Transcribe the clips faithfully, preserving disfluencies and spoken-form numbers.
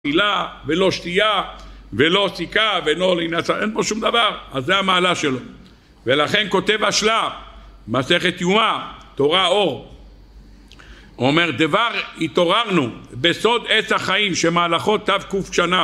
אכילה ולא שתייה ולא סיכה ולא להינצר, אין פה שום דבר. אז זה המעלה שלו. ולכן כותב השלה מסכת יומא תורה אור, הוא אומר דבר התעוררנו בסוד עץ החיים שמהלכות תקוף שנה,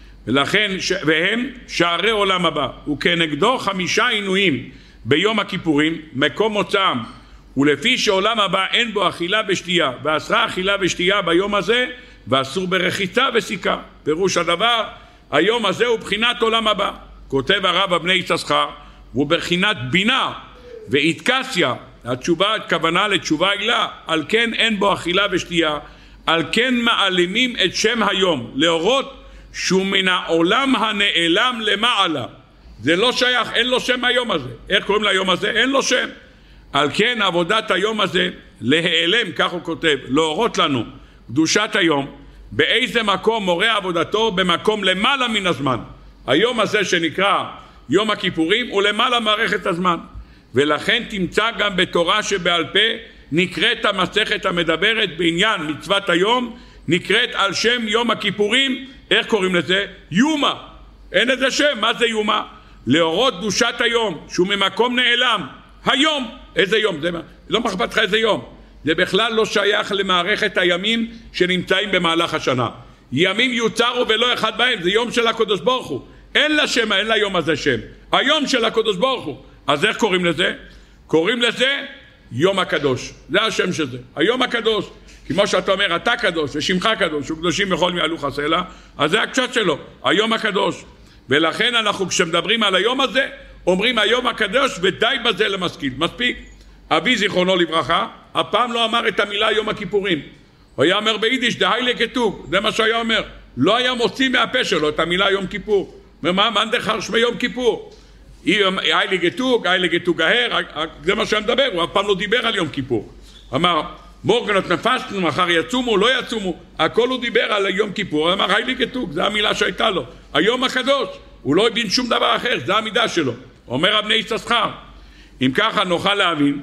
ולכן ש... והם שערי עולם הבא, וכנגדו חמישה עינויים ביום הכיפורים מקום מוצאם, ולפי שעולם הבא אין בו אכילה ושתייה, ואסרה אכילה ושתייה ביום הזה, ואסור ברחיצה וסיכה. פירוש הדבר, היום הזה הוא בחינת עולם הבא. כותב הרב אבני יששכר, הוא בחינת בינה ואיתקסיה. התשובה, הכוונה לתשובה עילה, על כן אין בו אכילה ושתייה, על כן מעלימים את שם היום, להורות שהוא מן העולם הנעלם למעלה. זה לא שייך, אין לו שם היום הזה. איך קוראים ליום הזה? אין לו שם. על כן עבודת היום הזה להיעלם, כך הוא כותב, להורות לנו קדושת היום, באיזה מקום מורה עבודתו, במקום למעלה מן הזמן. היום הזה שנקרא יום הכיפורים הוא למעלה מערכת הזמן, ולכן תמצא גם בתורה שבעל פה נקראת המסכת המדברת בעניין מצוות היום, נקראת על שם יום הכיפורים. איך קוראים לזה? יומא. אין איזה שם. מה זה יומא? להורות קדושת היום שהוא ממקום נעלם. היום. איזה יום? זה לא מחבט לך איזה יום. זה בכלל לא שייך למערכת הימים שנמצאים במהלך השנה. ימים יוצרו ולא אחד בהם, זה יום של הקדוש ברוך הוא. אין לה שם, אין ליום הזה שם. היום של הקדוש ברוך הוא. אז איך קוראים לזה? קוראים לזה יום הקדוש. זה השם של זה. היום הקדוש. כמו שאתה אומר, אתה קדוש ושמך קדוש, וקדושים בכל מעלוך הסלע, אז זה הקדוש שלו, היום הקדוש. ולכן אנחנו כשמדברים על היום הזה, אומרים היום הקדוש ודי בזה למשכיל. מספיק. אבי זיכרונו לברכה, הפעם לא אמר את המילה יום הכיפורים. הוא היה אומר ביידיש, דהיילה כתוב, זה מה שהיה אומר. לא היה מוציא מהפה שלו את המילה יום כיפור. ומה, מה דחר שמי יום כיפור? היילה גתוג, היילה גתוג ההר, זה מה שהיה מדבר, הוא אף פעם לא דיבר על יום כיפור. אמר, מורגנות נפסנו, מחר יצומו, לא יצומו, הכל הוא דיבר על יום כיפור. הוא אמר, היילה גתוג, זה המילה שהייתה לו. היום הקדוש, הוא לא הבין שום דבר אחר, זה המידה שלו. אומר אבני יששכר. אם ככה נוכל להבין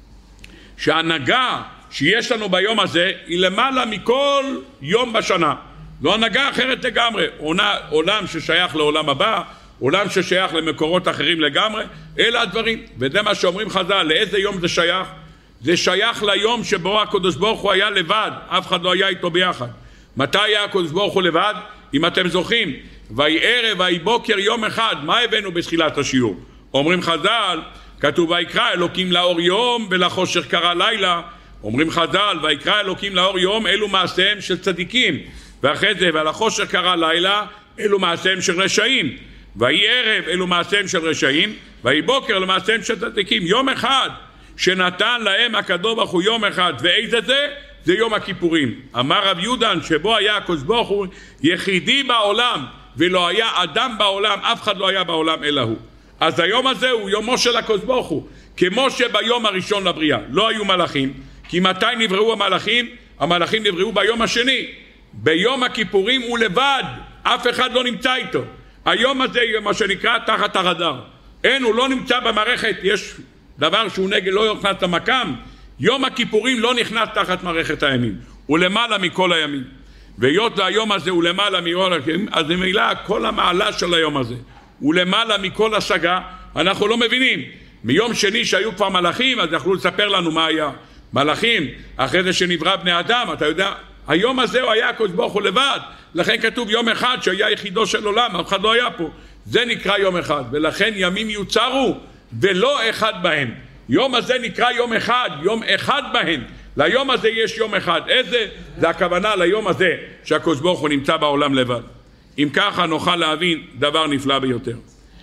שההנהגה שיש לנו ביום הזה היא למעלה מכל יום בשנה. לא הנהגה אחרת לגמרי. עולם ששייך לעולם הבא, עולם ששייך למקורות אחרים לגמרי, אלה הדברים. וזה מה שאומרים חז"ל, לאיזה יום זה שייך? זה שייך ליום שבו הקדוש ברוך הוא היה לבד, אף אחד לא היה איתו ביחד. מתי היה הקדוש ברוך הוא לבד? אם אתם זוכרים, ויהי ערב ויהי בוקר יום אחד. מה הבאנו בתחילת השיעור? אומרים חז"ל, כתוב ויקרא אלוקים לאור יום ולחושך קרא לילה. אומרים חז"ל ויקרא אלוקים לאור יום, אלו מעשיהם של צדיקים, ואחרי זה ולחושך קרא לילה, אלו מעשיהם של רשעים. ויהי ערב, אלו מעשיהם של רשעים, ויהי בוקר, אלו מעשיהם של צדיקים. יום אחד שנתן להם הקדוש ברוך הוא, יום אחד, ואיזה זה? זה יום הכיפורים. אמר רב יהודן שבו היה הקדוש ברוך הוא יחידי בעולם, ולא היה אדם בעולם, אף אחד לא היה בעולם אלא הוא. אז היום הזה הוא יומו של הקדוש ברוך הוא, כמו שביום הראשון לבריאה לא היו מלאכים. כי מתי נבראו המלאכים? המלאכים נבראו ביום השני. ביום הכיפורים הוא לבד, אף אחד לא נמצא איתו. היום הזה מה שנקרא תחת הרדאר, אין, הוא לא נמצא במערכת. יש דבר שהוא נגד, לא נכנס למקם. יום הכיפורים לא נכנס תחת מערכת הימים, הוא למעלה מכל הימים. והיות והיום הזה הוא למעלה מכל הימים, אז ממילא כל המעלה של היום הזה הוא למעלה מכל השגה. אנחנו לא מבינים. מיום שני שהיו כבר מלאכים, אז יכלו לספר לנו מה היה. מלאכים, אחרי זה שנברא בני אדם, אתה יודע, היום הזה הוא היה הקדוש ברוך הוא לבד. לכן כתוב יום אחד שהיה יחידו של עולם, אף אחד לא היה פה. זה נקרא יום אחד, ולכן ימים יוצרו ולא אחד בהם. יום הזה נקרא יום אחד, יום אחד בהם. ליום הזה יש יום אחד. איזה? זה הכוונה ליום הזה שהקדוש ברוך הוא נמצא בעולם לבד. אם ככה נוכל להבין דבר נפלא ביותר.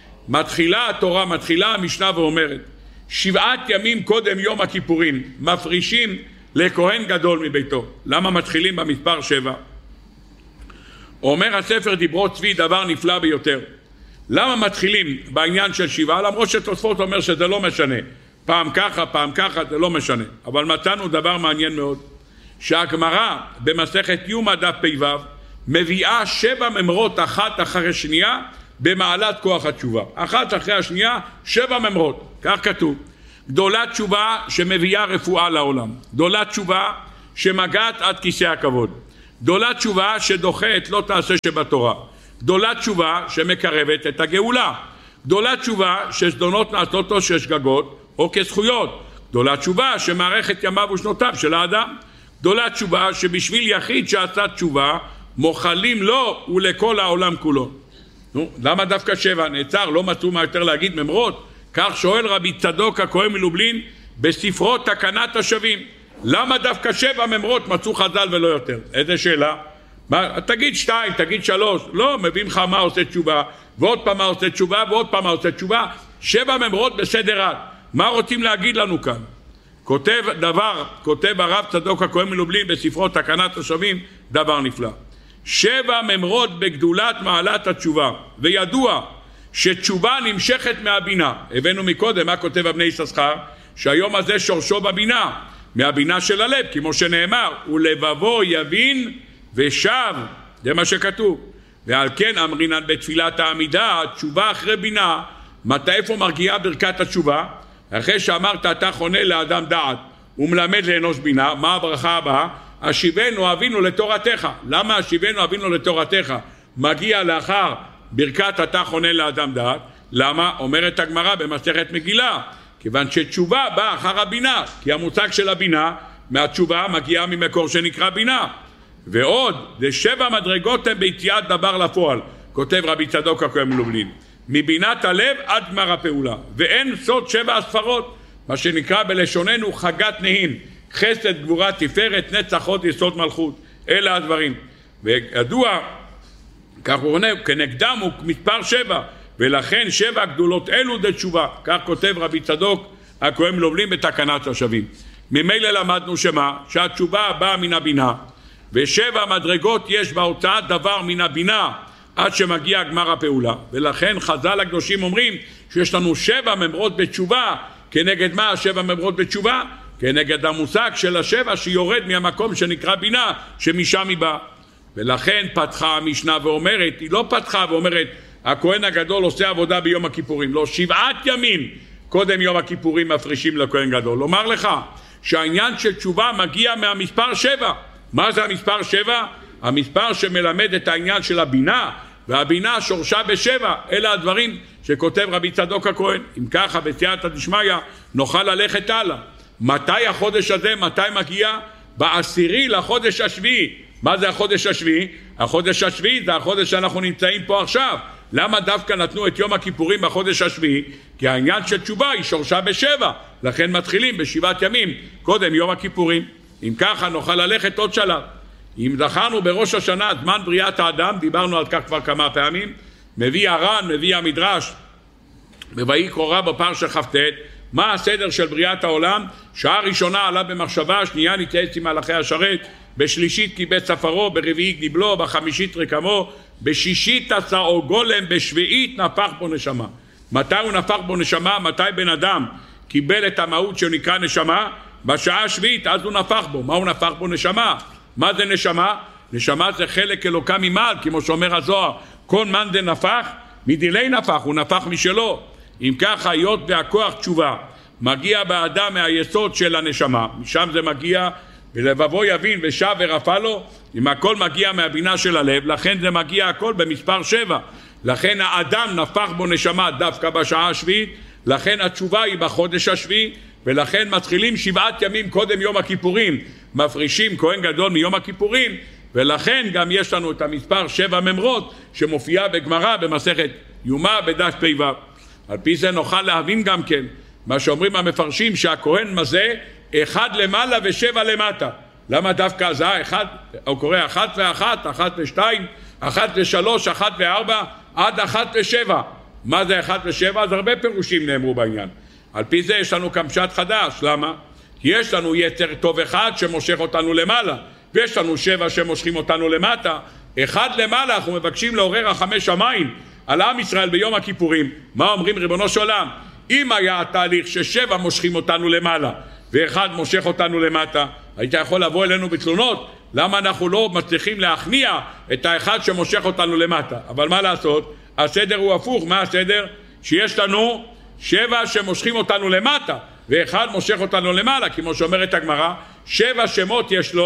מתחילה התורה, מתחילה המשנה ואומרת, שבעת ימים קודם יום הכיפורים מפרישים לכהן גדול מביתו. למה מתחילים במספר שבע? אומר הספר דיברות צבי דבר נפלא ביותר. למה מתחילים בעניין של שבעה? למרות שתוספות אומר שזה לא משנה. פעם ככה, פעם ככה, זה לא משנה. אבל מצאנו דבר מעניין מאוד. שהגמרא במסכת יומא דף פ"ו מביאה שבע ממרות אחת אחרי שנייה במעלת כוח התשובה. אחת אחרי השנייה, שבע ממרות. כך כתוב. גדולת תשובה שמביאה רפואה לעולם. גדולת תשובה שמגעת עד כיסא הכבוד. גדולה תשובה שדוחת לא תעשה שבתורה, גדולה תשובה שמקרבת את הגאולה, גדולה תשובה שזדונות נעשות לו כשגגות או כזכויות, גדולה תשובה שמערכת ימיו ושנותיו של האדם, גדולה תשובה שבשביל יחיד שעשה תשובה מוחלים לו ולכל העולם כולו. נו, למה דווקא שבע? נעצר, לא מצאו מה יותר להגיד ממרות? כך שואל רבי צדוק הכהן מלובלין בספרו תקנת השבים, למה דווקא שבע ממרות מצאו חז"ל ולא יותר? איזה שאלה? מה, תגיד שתיים, תגיד שלוש, לא, מביאים לך מה עושה תשובה ועוד פעם מה עושה תשובה ועוד פעם מה עושה תשובה, שבע ממרות בסדר עד. מה רוצים להגיד לנו כאן? כותב דבר, כותב הרב צדוק הכהן מלובלין בספרו תקנת השבים דבר נפלא, שבע ממרות בגדולת מעלת התשובה, וידוע שתשובה נמשכת מהבינה. הבאנו מקודם מה כותב הבני יששכר, שהיום הזה שורשו בבינה, מהבינה של הלב, כמו שנאמר ולבבו יבין ושב, זה מה שכתוב. ועל כן אמרינן בתפילת העמידה תשובה אחרי בינה. מתי איפה מרגיעה ברכת התשובה? אחרי שאמרת אתה חונה לאדם דעת ומלמד לאנוש בינה, מה הברכה הבאה? השיבנו אבינו לתורתך. למה השיבנו אבינו לתורתך מגיע לאחר ברכת אתה חונה לאדם דעת? למה? אומרת הגמרא במסכת מגילה, כיוון שתשובה באה אחר הבינה, כי המושג של הבינה מהתשובה מגיעה ממקור שנקרא בינה. ועוד, זה שבע מדרגות הם ביציאת דבר לפועל, כותב רבי צדוק הכהן מלובלין, מבינת הלב עד גמר הפעולה, ואין סוד שבע הספרות, מה שנקרא בלשוננו חגת נהין, חסד גבורה תפארת נצח הוד יסוד מלכות, אלה הדברים. וידוע כך הוא עונה כנגדם הוא מספר שבע, ולכן שבע גדולות אלו דה תשובה, כך כותב רבי צדוק הכהן מלובלין בתקנת השבים. ממילא למדנו שמה? שהתשובה באה מן הבינה, ושבע מדרגות יש בהוצאת דבר מן הבינה עד שמגיע גמר הפעולה, ולכן חז"ל הקדושים אומרים שיש לנו שבע ממרות בתשובה. כנגד מה השבע ממרות בתשובה? כנגד המושג של השבע שיורד מהמקום שנקרא בינה, שמשם היא באה. ולכן פתחה המשנה ואומרת, היא לא פתחה ואומרת הכהן הגדול עושה עבודה ביום הכיפורים, לא, שבעת ימים קודם יום הכיפורים מפרישים לכהן גדול. לומר לך שהעניין של תשובה מגיע מהמספר שבע. מה זה המספר שבע? המספר שמלמד את העניין של הבינה, והבינה שורשה בשבע. אלה הדברים שכותב רבי צדוק הכהן. אם ככה בסייעתא דשמיא נוכל ללכת הלאה. מתי החודש הזה? מתי מגיע? בעשירי לחודש השביעי. מה זה החודש השביעי? החודש השביעי זה החודש שאנחנו נמצאים פה עכשיו. למה דווקא נתנו את יום הכיפורים בחודש השביעי? כי העניין של תשובה היא שורשה בשבע, לכן מתחילים בשבעת ימים קודם יום הכיפורים. אם ככה נוכל ללכת עוד שלב. אם זכרנו בראש השנה זמן בריאת האדם, דיברנו על כך כבר כמה פעמים, מביא הר"ן, מביא המדרש בויקרא רבה בפרשה כ"ט, מה הסדר של בריאת העולם? שעה ראשונה עלה במחשבה, שנייה נתייעץ עם מלאכי השרת, בשלישית קיבץ ספרו, ברביעית ניבלו, בחמישית רקמו, בשישית עשאו גולם, בשביעית נפח בו נשמה. מתי הוא נפח בו נשמה? מתי בן אדם קיבל את המהות שנקרא נשמה? בשעה השביעית, אז הוא נפח בו. מה הוא נפח בו? נשמה. מה זה נשמה? נשמה זה חלק אלוקה ממעל, כמו שאומר הזוהר, כל מאן דנפח מדילי נפח, הוא נפח משלו. אם ככה, היות והכוח תשובה מגיע באדם מהיסוד של הנשמה, משם זה מגיע, ולבבו יבין ושב ורפא לו, אם הכל מגיע מהבינה של הלב, לכן זה מגיע הכל במספר שבע. לכן האדם נפח בו נשמה דווקא בשעה השביעית, לכן התשובה היא בחודש השביעי, ולכן מתחילים שבעת ימים קודם יום הכיפורים, מפרישים כהן גדול מיום הכיפורים, ולכן גם יש לנו את המספר שבע ממרות שמופיע בגמרא במסכת יומא בדף פ"ו. על פי זה נוכל להבין גם כן מה שאומרים המפרשים, שהכהן מזה אחד למעלה ושבע למטה. למה דווקא זה אחד? הוא קורא אחת ואחת, אחת ושתיים, אחת ושלוש, אחת וארבע, עד אחת ושבע. מה זה אחת ושבע? אז הרבה פירושים נאמרו בעניין. על פי זה יש לנו כאן פשט חדש. למה? כי יש לנו יצר טוב אחד שמושך אותנו למעלה, ויש לנו שבע שמושכים אותנו למטה. אחד למעלה אנחנו מבקשים לעורר רחמי שמיים על עם ישראל ביום הכיפורים. מה אומרים? ריבונו של עולם, אם היה התהליך ששבע מושכים אותנו למעלה ואחד מושך אותנו למטה, היית יכול לבוא אלינו בתלונות למה אנחנו לא מצליחים להכניע את האחד שמושך אותנו למטה. אבל מה לעשות? הסדר הוא הפוך. מה הסדר? שיש לנו שבע שמושכים אותנו למטה ואחד מושך אותנו למעלה, כמו שאומרת הגמרא, שבע שמות יש לו,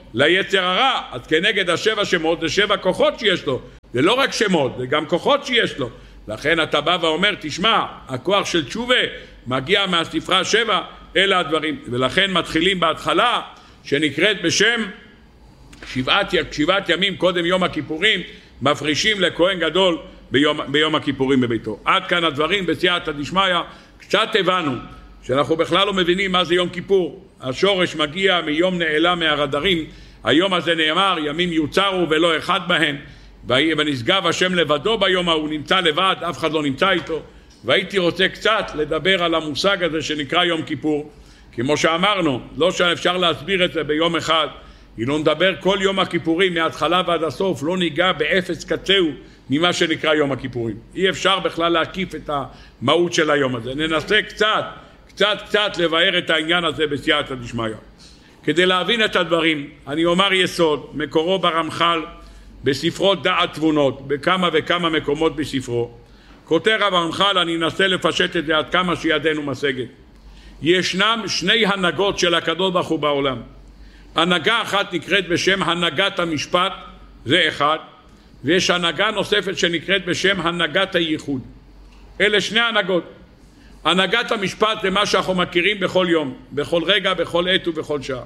ליצר הרע. אז כנגד השבע שמות זה שבע כוחות שיש לו, זה לא רק שמות, זה גם כוחות שיש לו. לכן אתה בא ואומר, תשמע, הכוח של תשובה מגיע מהספרה שבע, אלה הדברים. ולכן מתחילים בהתחלה שנקראת בשם שבעת, שבעת ימים קודם יום הכיפורים, מפרישים לכהן גדול ביום, ביום הכיפורים בביתו. עד כאן הדברים בסייעתא דשמיא. קצת הבנו שאנחנו בכלל לא מבינים מה זה יום כיפור. השורש מגיע מיום נעלה מהרדרים. היום הזה נאמר ימים יוצרו ולא אחד בהם, ונשגב השם לבדו ביום ההוא, נמצא לבד, אף אחד לא נמצא איתו. והייתי רוצה קצת לדבר על המושג הזה שנקרא יום כיפור. כמו שאמרנו, לא שאפשר להסביר את זה ביום אחד, אם לא נדבר כל יום הכיפורים מההתחלה ועד הסוף, לא ניגע באפס קצהו ממה שנקרא יום הכיפורים. אי אפשר בכלל להקיף את המהות של היום הזה. ננסה קצת, קצת קצת לבאר את העניין הזה בסייעתא דשמיא. כדי להבין את הדברים, אני אומר יסוד, מקורו ברמח"ל, בספרו דעת תבונות, בכמה וכמה מקומות בספרו. כותב רב הרמח"ל, אני אנסה לפשט את זה עד כמה שידנו משגת. ישנם שני הנהגות של הקדוש ברוך הוא בעולם. הנהגה אחת נקראת בשם הנהגת המשפט, זה אחד, ויש הנהגה נוספת שנקראת בשם הנהגת הייחוד. אלה שני הנהגות. הנהגת המשפט זה מה שאנחנו מכירים בכל יום, בכל רגע, בכל עת ובכל שעה.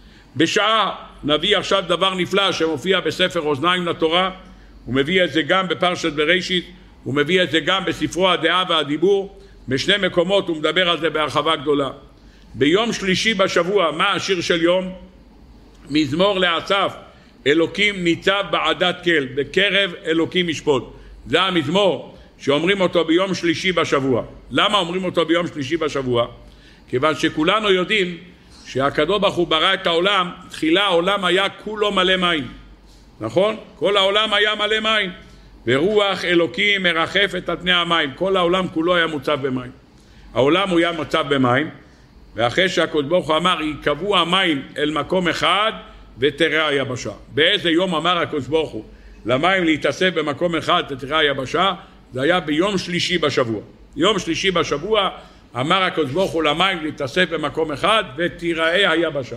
בשעה נביא עכשיו דבר נפלא שמופיע בספר אוזניים לתורה, הוא מביא את זה גם בפרשת בראשית, הוא מביא את זה גם בספרו הדעה והדיבור, בשני מקומות הוא מדבר על זה בהרחבה גדולה. ביום שלישי בשבוע, מה השיר של יום? מזמור לאסף, אלוקים ניצב בעדת כל, בקרב אלוקים ישפוט. זה המזמור שאומרים אותו ביום שלישי בשבוע. למה אומרים אותו ביום שלישי בשבוע? כיוון שכולנו יודעים שהקדוש ברוך הוא ברא את העולם, תחילה העולם היה כולו מלא מים, נכון? כל העולם היה מלא מים, ורוח אלוקים מרחפת על פני המים, כל העולם כולו היה מוצב במים. העולם הוא היה מוצב במים, ואחרי שהקדוש ברוך הוא אמר יקבעו המים אל מקום אחד ותראה היבשה. באיזה יום אמר הקדוש ברוך הוא למים להתאסף במקום אחד ותראה היבשה? זה היה ביום שלישי בשבוע. יום שלישי בשבוע אמר הקדוש ברוך הוא למים להתאסף במקום אחד ותראה היבשה.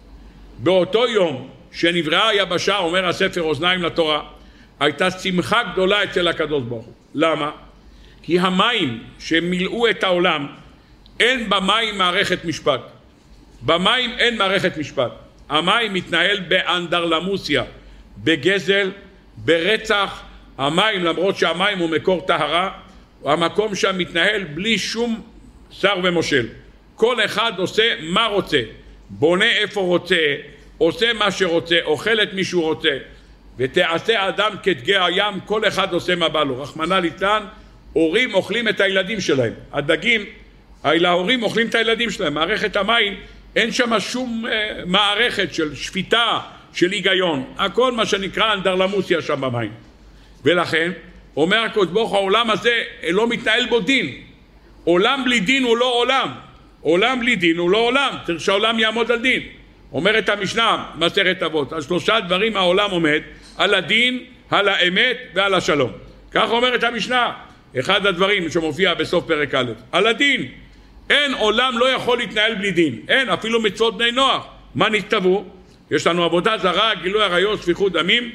באותו יום שנבראה היבשה, אומר הספר אוזניים לתורה, הייתה שמחה גדולה אצל הקדוש ברוך הוא. למה? כי המים שמילאו את העולם, אין במים מערכת משפט. במים אין מערכת משפט. המים מתנהל באנדרלמוסיה, בגזל, ברצח. המים, למרות שהמים הוא מקור טהרה, המקום שם מתנהל בלי שום שר ומושל. כל אחד עושה מה רוצה, בונה איפה רוצה, עושה מה שרוצה, אוכל את מי שהוא רוצה. ותעשה אדם כדגי הים, כל אחד עושה מה בא לו. רחמנא ליצלן, הורים אוכלים את הילדים שלהם. הדגים, ההורים אוכלים את הילדים שלהם. מערכת המים, אין שם שום אה, מערכת של שפיטה, של היגיון. הכל מה שנקרא אנדרלמוסיה שם במים. ולכן, אומר הקדוש ברוך הוא, העולם הזה לא מתנהל בו דין. עולם בלי דין הוא לא עולם. עולם בלי דין הוא לא עולם. צריך שהעולם יעמוד על דין. אומרת המשנה, מסכת אבות, על שלושה דברים העולם עומד, על הדין, על האמת ועל השלום. כך אומרת המשנה, אחד הדברים שמופיע בסוף פרק א', על הדין. אין עולם לא יכול להתנהל בלי דין. אין, אפילו מצוות בני נוח. מה נכתבו? יש לנו עבודה זרה, גילוי עריות, שפיכות דמים.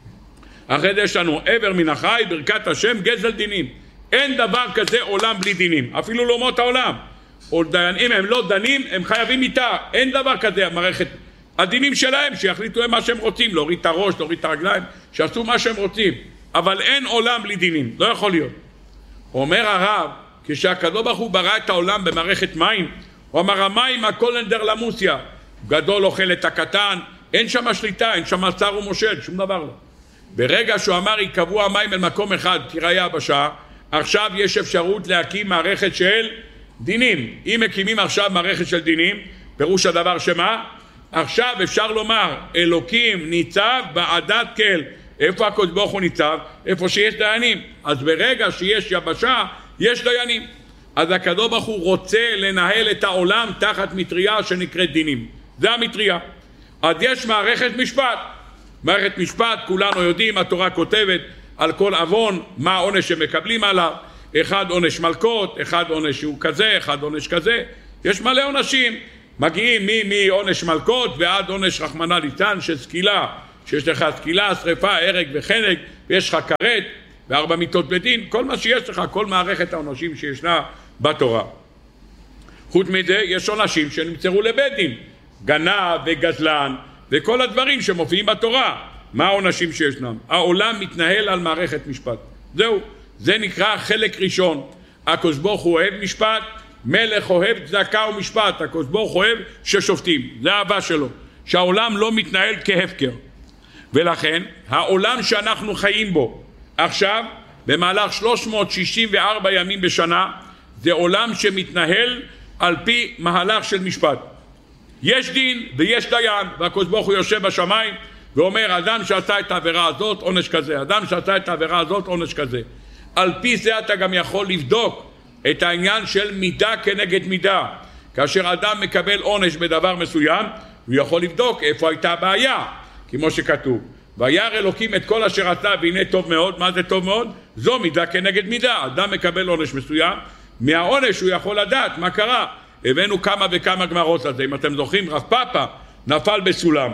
אחרי זה יש לנו עבר מן החי, ברכת השם, גזל דינים. אין דבר כזה עולם בלי דינים, אפילו לא אומות העולם. או דיינים הם לא דנים, הם חייבים איתה. אין דבר כזה, המערכת, הדינים שלהם שיחליטו הם מה שהם רוצים, להוריד את הראש, להוריד את הרגליים, שעשו מה שהם רוצים. אבל אין עולם בלי דינים, לא יכול להיות. אומר הרב, כשהקדוש ברוך הוא ברא את העולם במערכת מים, הוא אמר המים הכל אנדרלמוסיה, גדול אוכל את הקטן, אין שם שליטה, אין שם שר ומושל, שום דבר לא. ברגע שהוא אמר יקבעו המים אל מקום אחד תראה היבשה, עכשיו יש אפשרות להקים מערכת של דינים. אם מקימים עכשיו מערכת של דינים, פירוש הדבר שמה? עכשיו אפשר לומר אלוקים ניצב בעדת כל. איפה הקדוש ברוך הוא ניצב? איפה שיש דיינים. אז ברגע שיש יבשה יש דיינים. אז הקדוש ברוך הוא רוצה לנהל את העולם תחת מטריה שנקראת דינים. זה המטריה. אז יש מערכת משפט. מערכת משפט, כולנו יודעים, התורה כותבת על כל עוון מה העונש שמקבלים עליו. אחד עונש מלכות, אחד עונש שהוא כזה, אחד עונש כזה. יש מלא עונשים. מגיעים מעונש מלכות ועד עונש רחמנא ליצלן של סקילה, שיש לך סקילה, שריפה, הרג וחנק, ויש לך כרת וארבע מיתות בדין, כל מה שיש לך, כל מערכת העונשים שישנה בתורה. חוץ מזה יש עונשים שנמצאו לבית דין, גנב וגזלן וכל הדברים שמופיעים בתורה. מה העונשים שישנם? העולם מתנהל על מערכת משפט. זהו, זה נקרא חלק ראשון. הקדוש ברוך הוא אוהב משפט, מלך אוהב צדקה ומשפט. הקדוש ברוך הוא אוהב ששופטים, זה האהבה שלו, שהעולם לא מתנהל כהפקר. ולכן העולם שאנחנו חיים בו עכשיו במהלך שלוש מאות שישים וארבע ימים בשנה זה עולם שמתנהל על פי מהלך של משפט. יש דין ויש דיין, והקדוש ברוך הוא יושב בשמיים ואומר, אדם שעשה את העבירה הזאת עונש כזה, אדם שעשה את העבירה הזאת עונש כזה. על פי זה אתה גם יכול לבדוק את העניין של מידה כנגד מידה. כאשר אדם מקבל עונש בדבר מסוים, הוא יכול לבדוק איפה הייתה הבעיה, כמו שכתוב, וירא אלוקים את כל אשר עשה והנה טוב מאוד. מה זה טוב מאוד? זו מידה כנגד מידה. אדם מקבל עונש מסוים, מהעונש הוא יכול לדעת מה קרה. הבאנו כמה וכמה גמרות על זה. אם אתם זוכרים, רב פאפא נפל בסולם,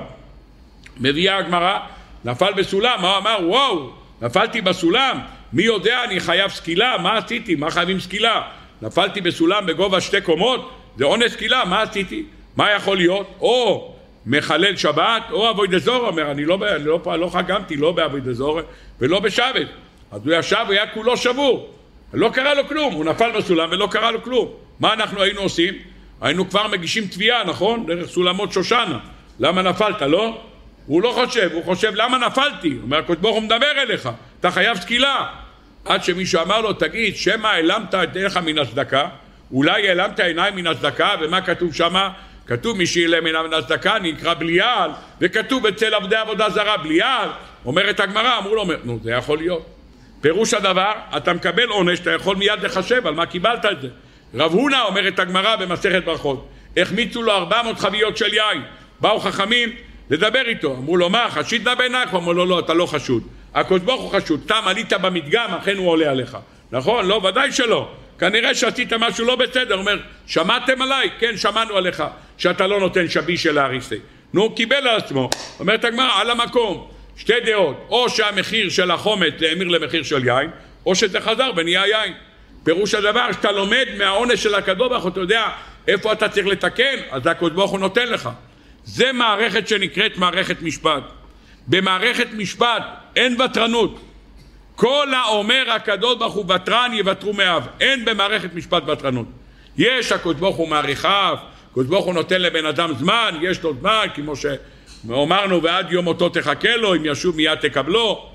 מביאה הגמרא, נפל בסולם, הוא אמר, וואו, נפלתי בסולם, מי יודע, אני חייב סקילה, מה עשיתי? מה חייבים סקילה? נפלתי בסולם בגובה שתי קומות, זה עונש סקילה, מה עשיתי? מה יכול להיות? או מחלל שבת, או אבוי דזור, אומר, אני לא, אני לא, לא חגמתי, לא באבוי דזור ולא בשבת. אז הוא ישב והיה כולו שבור, לא קרה לו כלום, הוא נפל בסולם ולא קרה לו כלום. מה אנחנו היינו עושים? היינו כבר מגישים תביעה, נכון? דרך סולמות שושנה. למה נפלת, לא? הוא לא חושב, הוא חושב למה נפלתי? הוא אומר, הקדוש ברוך הוא מדבר אליך, אתה חייב סקילה. עד שמישהו אמר לו, תגיד, שמה העלמת את עיניך מן הצדקה? אולי העלמת עיניים מן הצדקה, ומה כתוב שמה? כתוב מי שהעלם עיניו מן הצדקה נקרא בליעל, וכתוב אצל עבדי עבודה זרה בליעל. אומרת הגמרא, אמרו לו, נו זה יכול להיות. פירוש הדבר, אתה מקבל עונש, אתה יכול מיד לחשב על מה קיבלת את זה. רב הונא, אומרת הגמרא במסכת ברכות, החמיצו לו ארבע מאות חביות של יין, באו חכמים לדבר איתו, אמרו לו, מה, חשית בעינייך? אמרו לו, לא, אתה לא חשוד, הקדוש ברוך הוא חשוד, סתם עלית במדגם, אכן הוא עולה עליך. נכון? לא, ודאי שלא. כנראה שעשית משהו לא בסדר. אומר, שמעתם עליי? כן, שמענו עליך, שאתה לא נותן שביש של האריסטי. נו, קיבל על עצמו. אומרת הגמרא, על המקום, שתי דעות, או שהמחיר של החומץ האמיר למחיר של יין, או שזה חזר ונהיה יין. פירוש הדבר, שאתה לומד מהעונש של הקדוש ברוך הוא, אתה יודע איפה אתה צריך לתקן, אז הקדוש ברוך הוא נותן לך. זה מערכת שנקראת מערכת משפט. במערכת משפט אין ותרנות. כל האומר הקדוש ברוך הוא ותרן יוותרו מאב. אין במערכת משפט ותרנות. יש הקדוש ברוך הוא מעריכיו, הקדוש ברוך הוא נותן לבן אדם זמן, יש לו זמן, כמו שאמרנו, ועד יום מותו תחכה לו, אם ישוב מיד תקבלו.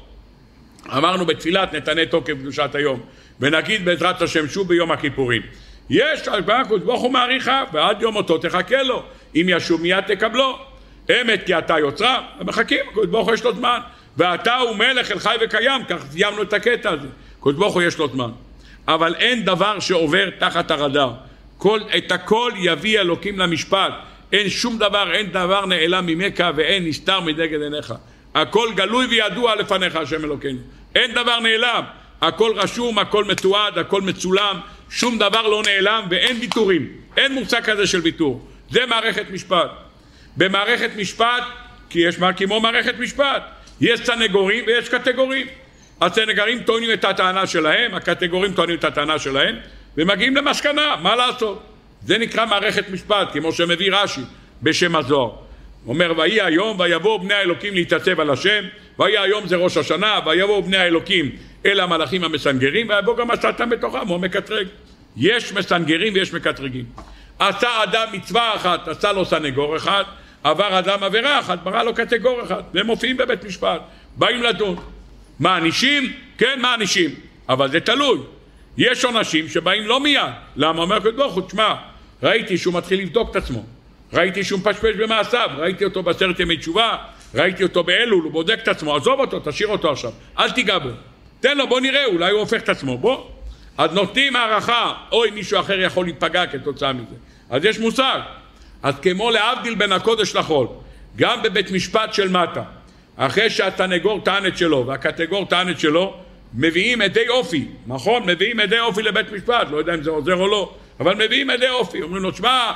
אמרנו בתפילת נתנה תוקף קדושת היום, ונגיד בעזרת השם שוב ביום הכיפורים. יש הקדוש ברוך הוא מעריכיו, ועד יום מותו תחכה לו, אם ישוב מיד תקבלו. אמת כי אתה יוצרה, מחכים, הקדוש ברוך הוא יש לו זמן, ואתה הוא מלך אל חי וקיים, כך סיימנו את הקטע הזה. הקדוש ברוך הוא יש לו זמן, אבל אין דבר שעובר תחת הרדאר. כל, את הכל יביא אלוקים למשפט. אין שום דבר, אין דבר נעלם ממך ואין נסתר מדגל עיניך. הכל גלוי וידוע לפניך השם אלוקינו. אין דבר נעלם, הכל רשום, הכל מתועד, הכל מצולם, שום דבר לא נעלם ואין ויתורים. אין מושג כזה של ויתור. זה מערכת משפט. במערכת משפט, כי יש מה כמו מערכת משפט, יש סנגורים ויש קטגורים. הסנגורים טוענים את הטענה שלהם, הקטגורים טוענים את הטענה שלהם, ומגיעים למסקנה, מה לעשות? זה נקרא מערכת משפט, כמו שמביא רש"י בשם הזוהר. אומר, ויהי היום ויבואו בני האלוקים להתייצב על השם, ויהי היום זה ראש השנה, ויבואו בני האלוקים אל המלאכים המסנגרים, ויבוא גם השטן בתוכם, הוא מקטרג. יש מסנגרים ויש מקטרגים. עשה אדם מצווה אחת, עשה לו סנגור אחד, עבר אדם עבירה אחת, ברא לו קטגור אחד, והם מופיעים בבית משפט, באים לדון. מענישים? כן, מענישים, אבל זה תלוי. יש אנשים שבאים לא מיד. למה? אומר הקדוש ברוך הוא, תשמע, ראיתי שהוא מתחיל לבדוק את עצמו, ראיתי שהוא מפשפש במעשיו, ראיתי אותו בעשרת ימי תשובה, ראיתי אותו באלול, הוא בודק את עצמו, עזוב אותו, תשאיר אותו עכשיו, אל תיגע בו, תן לו, בוא נראה, אולי הוא הופך את עצמו, בוא. אז נותנים הערכה, אוי מישהו אחר יכול להיפגע כתוצאה מזה. אז יש מושג. אז כמו להבדיל בין הקודש לחול, גם בבית משפט של מטה, אחרי שהסנגור טען את שלו והקטגור טען את שלו, מביאים עדי אופי, נכון? מביאים עדי אופי לבית משפט, לא יודע אם זה עוזר או לא, אבל מביאים עדי אופי, אומרים לו, תשמע,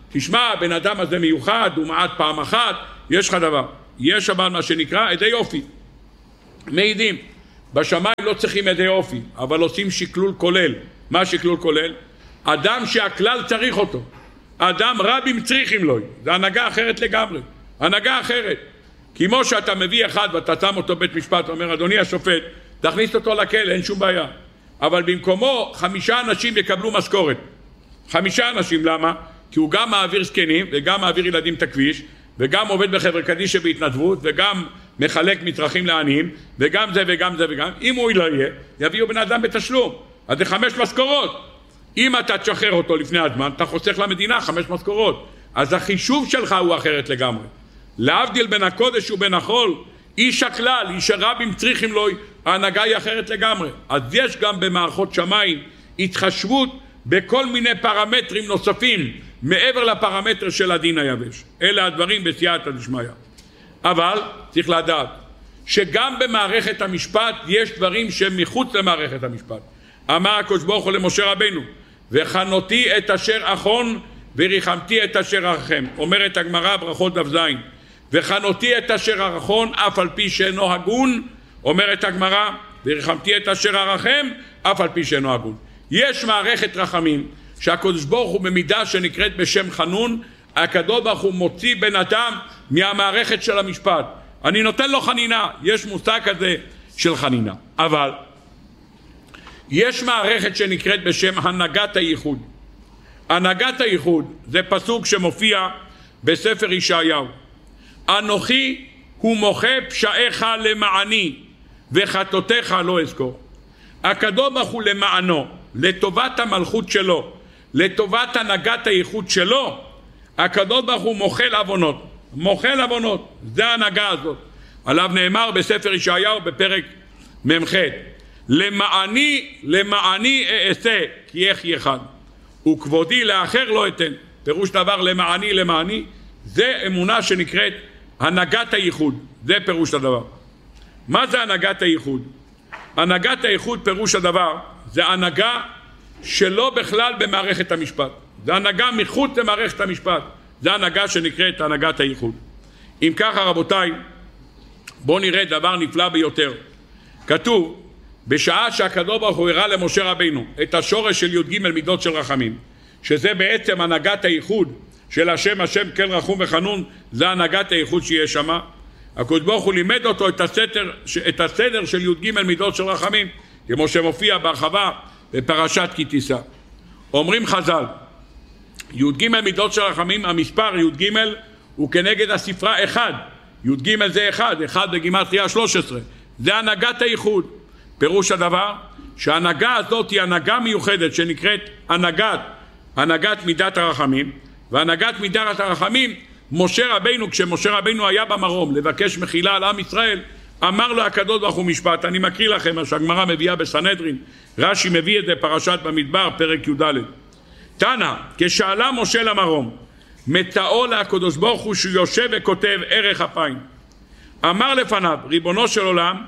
תשמע, הבן אדם הזה מיוחד, הוא מעט פעם אחת, יש לך דבר. יש אבל מה שנקרא עדי אופי. מעידים. בשמיים לא צריכים עדי אופי, אבל עושים שקלול כולל. מה שקלול כולל? אדם שהכלל צריך אותו. אדם רבים צריכים לו. זה הנהגה אחרת לגמרי. הנהגה אחרת. כמו שאתה מביא אחד ואתה שם אותו בית משפט, אומר, אדוני השופט, תכניס אותו לכלא, אין שום בעיה. אבל במקומו חמישה אנשים יקבלו משכורת. חמישה אנשים, למה? כי הוא גם מעביר זקנים וגם מעביר ילדים את הכביש, וגם עובד בחבר קדישא בהתנדבות, וגם מחלק מצרכים לעניים, וגם זה וגם זה וגם. אם הוא לא יהיה, יביאו בן אדם בתשלום. אז זה חמש משכורות. אם אתה תשחרר אותו לפני הזמן, אתה חוסך למדינה חמש משכורות. אז החישוב שלך הוא אחרת לגמרי. להבדיל בין הקודש ובין החול, איש הכלל, איש הרבים צריכים לו, ההנהגה היא אחרת לגמרי. אז יש גם במערכות שמיים התחשבות בכל מיני פרמטרים נוספים, מעבר לפרמטר של הדין היבש. אלה הדברים בסייעתא דשמיא. אבל צריך לדעת שגם במערכת המשפט יש דברים שהם מחוץ למערכת המשפט. אמר הקדוש ברוך הוא למשה רבנו, וחנותי את אשר אחון וריחמתי את אשר ארחם. אומרת הגמרא ברכות דף ז, וחנותי את אשר ארחון אף על פי שאינו הגון. אומרת הגמרא, וריחמתי את אשר ארחם אף על פי שאינו הגון. יש מערכת רחמים שהקדוש ברוך הוא במידה שנקראת בשם חנון, הקדוש ברוך הוא מוציא בן אדם מהמערכת של המשפט. אני נותן לו חנינה, יש מושג כזה של חנינה. אבל יש מערכת שנקראת בשם הנהגת הייחוד. הנהגת הייחוד זה פסוק שמופיע בספר ישעיהו. אנוכי הוא מוחה פשעיך למעני וחטאותיך לא אזכור. הקדוש ברוך הוא למענו, לטובת המלכות שלו, לטובת הנהגת הייחוד שלו, הקדוש ברוך הוא מוחל עוונות. מוחל עוונות, זה ההנהגה הזאת. עליו נאמר בספר ישעיהו בפרק ממ"ח, למעני למעני אעשה כי איך אחד וכבודי לאחר לא אתן. פירוש דבר למעני למעני זה אמונה שנקראת הנהגת הייחוד. זה פירוש הדבר. מה זה הנהגת הייחוד? הנהגת הייחוד פירוש הדבר זה הנהגה שלא בכלל במערכת המשפט. זה הנהגה מחוץ למערכת המשפט. זה הנהגה שנקראת הנהגת הייחוד. אם ככה רבותיי, בואו נראה דבר נפלא ביותר. כתוב בשעה שהקדוש ברוך הוא הראה למשה רבינו את השורש של י"ג מידות של רחמים, שזה בעצם הנהגת הייחוד של השם השם כל רחום וחנון, זה הנהגת הייחוד שיש שם. הקדוש ברוך הוא לימד אותו את הסדר, את הסדר של י"ג מידות של רחמים, כמו שמופיע בהרחבה בפרשת כי תישא. אומרים חז"ל, י"ג מידות של רחמים, המספר י"ג הוא כנגד הספרה אחד. י"ג זה אחד, אחד בגימטריה שלוש עשרה. זה הנהגת הייחוד. פירוש הדבר שההנהגה הזאת היא הנהגה מיוחדת שנקראת הנהגת, הנהגת מידת הרחמים. והנהגת מידת הרחמים, משה רבינו, כשמשה רבינו היה במרום לבקש מחילה על עם ישראל, אמר לו הקדוש ברוך הוא משפט. אני מקריא לכם מה שהגמרא מביאה בסנהדרין, רש"י מביא את זה פרשת במדבר פרק י"ד. תנא, כשעלה משה למרום, מצאו לקדוש ברוך הוא שהוא יושב וכותב ערך אפיים. אמר לפניו, ריבונו של עולם,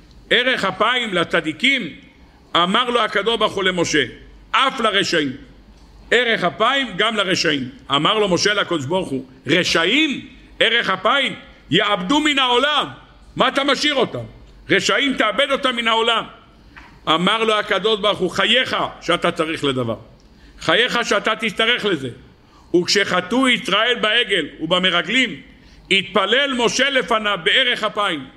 ערך אפיים לצדיקים. אמר לו הקדוש ברוך הוא למשה, אף לרשעים. ערך אפיים גם לרשעים. אמר לו משה לקדוש ברוך הוא, רשעים? ערך אפיים? יאבדו מן העולם. מה אתה משאיר אותם? רשעים תאבד אותם מן העולם. אמר לו הקדוש ברוך הוא, חייך שאתה צריך לדבר. חייך שאתה תצטרך לזה. וכשחטאו ישראל בעגל ובמרגלים, התפלל משה לפניו בערך אפיים.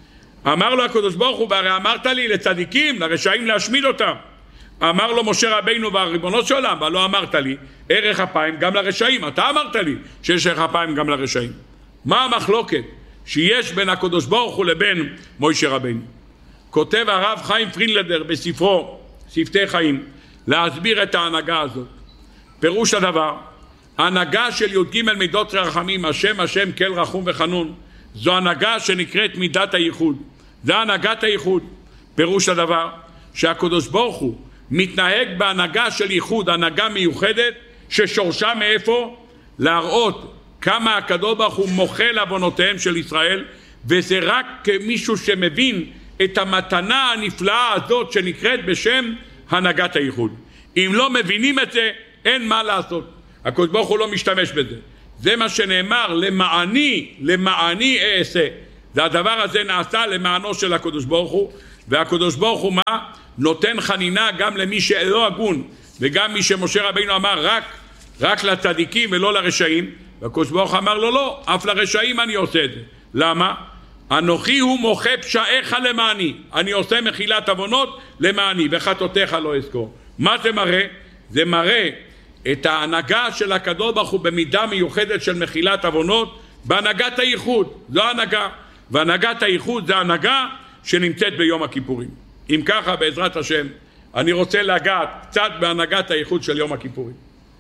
אמר לו הקדוש ברוך הוא, והרי אמרת לי לצדיקים, לרשעים להשמיד אותם. אמר לו משה רבינו, והריבונו של עולם, ולא אמרת לי ערך אפיים גם לרשעים. אתה אמרת לי שיש ערך אפיים גם לרשעים. מה המחלוקת שיש בין הקדוש ברוך הוא לבין משה רבינו? כותב הרב חיים פרינלדר בספרו שפתי חיים להסביר את ההנהגה הזאת. פירוש הדבר, ההנהגה של י"ג מידות רחמים, השם השם כל רחום וחנון, זו הנהגה שנקראת מידת הייחוד. זה הנהגת הייחוד. פירוש הדבר שהקדוש ברוך הוא מתנהג בהנהגה של ייחוד, הנהגה מיוחדת ששורשה מאיפה? להראות כמה הקדוש ברוך הוא מוחל עוונותיהם של ישראל, וזה רק כמישהו שמבין את המתנה הנפלאה הזאת שנקראת בשם הנהגת הייחוד. אם לא מבינים את זה, אין מה לעשות. הקדוש ברוך הוא לא משתמש בזה. זה מה שנאמר, למעני, למעני אעשה. זה הדבר הזה נעשה למענו של הקדוש ברוך הוא, והקדוש ברוך הוא מה? נותן חנינה גם למי שלא הגון, וגם מי שמשה רבינו אמר רק, רק לצדיקים ולא לרשעים, והקדוש ברוך הוא אמר לו לא, אף לרשעים אני עושה את זה. למה? אנוכי הוא מוחה פשעיך למעני, אני עושה מחילת עוונות למעני, וחטאותיך לא אזכור. מה זה מראה? זה מראה את ההנהגה של הקדוש ברוך הוא במידה מיוחדת של מחילת עוונות, בהנהגת הייחוד. זו ההנהגה, והנהגת הייחוד זה ההנהגה שנמצאת ביום הכיפורים. אם ככה, בעזרת השם, אני רוצה לגעת קצת בהנהגת הייחוד של יום הכיפורים.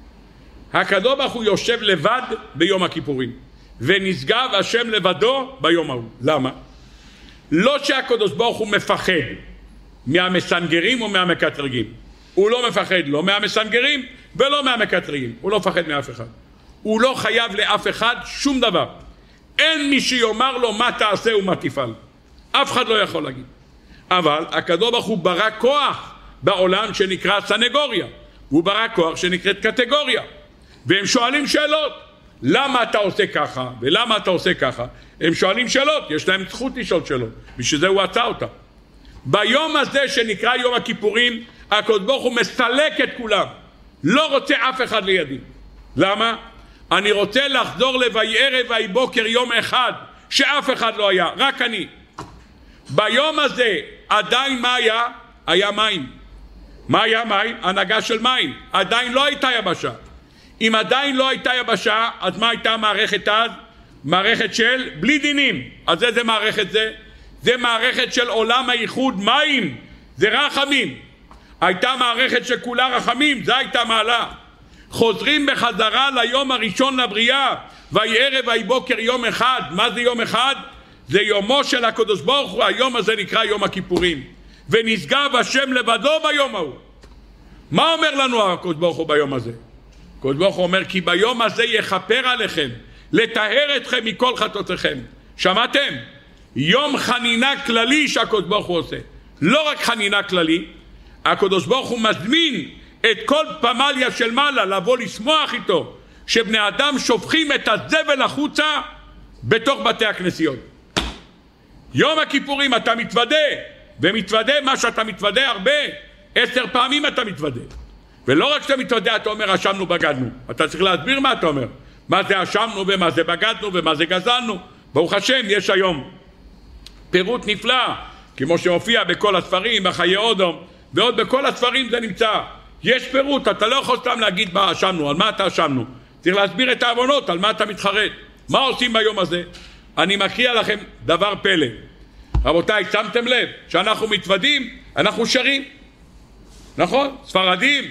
הקדוש ברוך הוא יושב לבד ביום הכיפורים, ונשגב השם לבדו ביום ההוא. למה? לא שהקדוש ברוך הוא מפחד מהמסנגרים או מהמקטרגים. הוא לא מפחד לא מהמסנגרים ולא מהמקטרגים. הוא לא מפחד מאף אחד. הוא לא חייב לאף אחד שום דבר. אין מי שיאמר לו מה תעשה ומה תפעל. אף אחד לא יכול להגיד. אבל הקדוש ברוך הוא ברא כוח בעולם שנקרא סנגוריה. הוא ברא כוח שנקראת קטגוריה. והם שואלים שאלות. למה אתה עושה ככה ולמה אתה עושה ככה? הם שואלים שאלות, יש להם זכות לשאול שאלות, בשביל זה הוא עצה אותה. ביום הזה שנקרא יום הכיפורים, הקדוש ברוך הוא מסלק את כולם, לא רוצה אף אחד לידי. למה? אני רוצה לחזור לויהי ערב ויהי בוקר יום אחד שאף אחד לא היה, רק אני. ביום הזה עדיין מה היה? היה מים. מה היה מים? הנהגה של מים. עדיין לא הייתה יבשה. אם עדיין לא הייתה יבשה, אז מה הייתה מערכת אז? מערכת של בלי דינים. אז איזה מערכת זה? זה מערכת של עולם הייחוד מים, זה רחמים. הייתה מערכת שכולה רחמים, זה הייתה מעלה. חוזרים בחזרה ליום הראשון לבריאה, ויהי ערב ויהי בוקר יום אחד. מה זה יום אחד? זה יומו של הקדוש ברוך הוא, היום הזה נקרא יום הכיפורים. ונשגב השם לבדו ביום ההוא. מה אומר לנו הקדוש ברוך הוא ביום הזה? הקדוש ברוך הוא אומר כי ביום הזה יכפר עליכם, לטהר אתכם מכל חטאותיכם. שמעתם? יום חנינה כללי שהקדוש ברוך הוא עושה. לא רק חנינה כללי, הקדוש ברוך הוא מזמין את כל פמליה של מעלה לבוא לשמוח איתו, שבני אדם שופכים את הזבל החוצה בתוך בתי הכנסיות. יום הכיפורים אתה מתוודה, ומתוודה מה שאתה מתוודה הרבה, עשר פעמים אתה מתוודה. ולא רק שאתה מתוודה, אתה אומר אשמנו בגדנו. אתה צריך להסביר מה אתה אומר. מה זה אשמנו ומה זה בגדנו ומה זה גזלנו. ברוך השם, יש היום פירוט נפלא, כמו שמופיע בכל הספרים, בחיי אודום, ועוד בכל הספרים זה נמצא. יש פירוט, אתה לא יכול סתם להגיד מה אשמנו, על מה אתה אשמנו. צריך להסביר את העוונות, על מה אתה מתחרט. מה עושים ביום הזה? אני מקריא לכם דבר פלא. רבותיי, שמתם לב שאנחנו מתוודים, אנחנו שרים. נכון? ספרדים,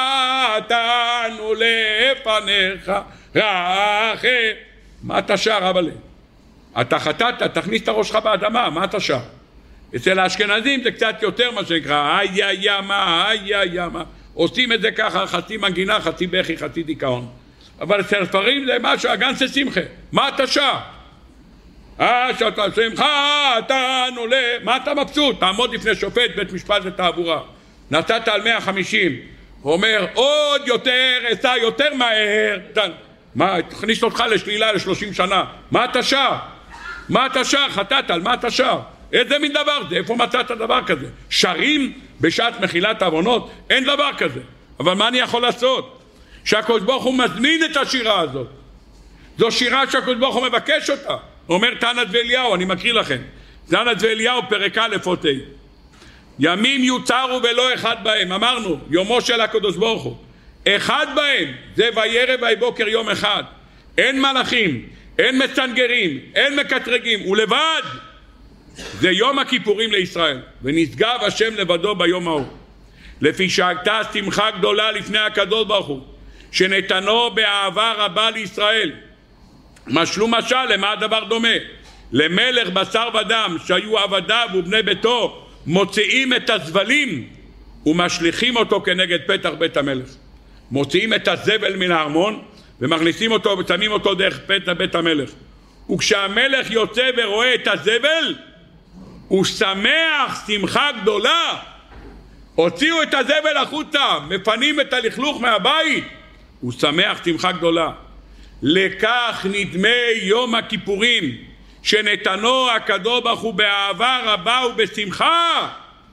חטאנו לפניך רחם. מה אתה שר, אבל? אתה חטאת, תכניס את הראשך באדמה, מה אתה שר? אצל האשכנזים זה קצת יותר מה שנקרא איי איי ימה, איי איי ימה. עושים את זה ככה, חצי מנגינה, חצי בכי, חצי דיכאון. אבל אצל הספרים זה משהו, אגנצה שמחה. מה אתה שר? אה, שאתה שמחה, חטאנו ל... מה אתה מבסוט? תעמוד לפני שופט, בית משפט ותעבורה. נתת על מאה וחמישים, הוא אומר עוד יותר, אסע יותר מהר. מה, תכניס אותך לשלילה לשלושים שנה. מה אתה שר? מה אתה שר? חטאת, על מה אתה שר? איזה מין דבר זה? איפה מצאת דבר כזה? שרים בשעת מחילת העוונות? אין דבר כזה. אבל מה אני יכול לעשות? שהקדוש ברוך הוא מזמין את השירה הזאת. זו שירה שהקדוש ברוך הוא מבקש אותה. הוא אומר תנת ואליהו, אני מקריא לכם. תנת ואליהו פרק א' אות ה'. ימים יוצרו ולא אחד בהם. אמרנו, יומו של הקדוש ברוך הוא. אחד בהם, זה ויהי ערב ויהי בוקר יום אחד. אין מלאכים, אין מצנגרים, אין מקטרגים, הוא לבד. זה יום הכיפורים לישראל, ונשגב השם לבדו ביום ההוא. לפי שהייתה שמחה גדולה לפני הקדוש ברוך הוא, שנתנו באהבה רבה לישראל. משלו משל, למה הדבר דומה? למלך בשר ודם, שהיו עבדיו ובני ביתו, מוציאים את הזבלים ומשליכים אותו כנגד פתח בית המלך. מוציאים את הזבל מן הארמון ומכניסים אותו ושמים אותו דרך פתח בית המלך. וכשהמלך יוצא ורואה את הזבל, הוא שמח שמחה גדולה. הוציאו את הזבל החוצה, מפנים את הלכלוך מהבית, הוא שמח שמחה גדולה. לכך נדמה יום הכיפורים, שנתנו הקדוש ברוך הוא באהבה רבה ובשמחה.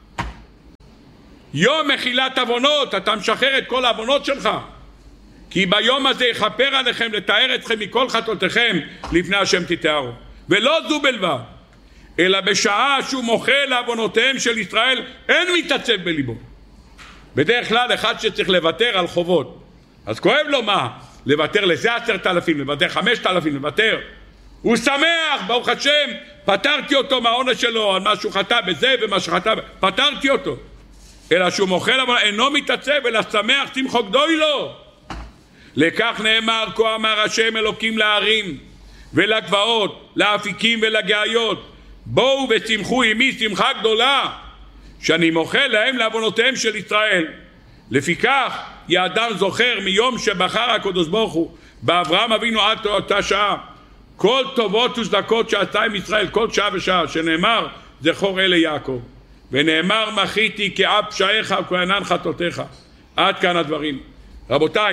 יום מחילת עוונות, אתה משחרר את כל העוונות שלך, כי ביום הזה יכפר עליכם לתאר אתכם מכל חטאותיכם לפני השם תתארו. ולא זו בלבד, אלא בשעה שהוא מוחל לעוונותיהם של ישראל אין מתעצב בליבו. בדרך כלל אחד שצריך לוותר על חובות, אז כואב לו מה? לוותר לזה עשרת אלפים, לוותר חמשת אלפים, לוותר. הוא שמח, ברוך השם, פטרתי אותו מהעונש שלו על מה שהוא חטא בזה ומה שחטא, פטרתי אותו. אלא שהוא מוחל אבל אינו מתעצב, אלא שמח שמחו גדול לו. לכך נאמר, כה אמר השם אלוקים להרים ולגבעות, לאפיקים ולגאיות, בואו ושמחו עמי שמחה גדולה, שאני מוחל להם לעוונותיהם של ישראל. לפיכך יאדם זוכר מיום שבחר הקדוש ברוך הוא באברהם אבינו עד אותה שעה כל טובות וצדקות שעשה עם ישראל, כל שעה ושעה, שנאמר זכור אלה יעקב, ונאמר מחיתי כאב פשעיך וכענן חטאותיך. עד כאן הדברים. רבותיי,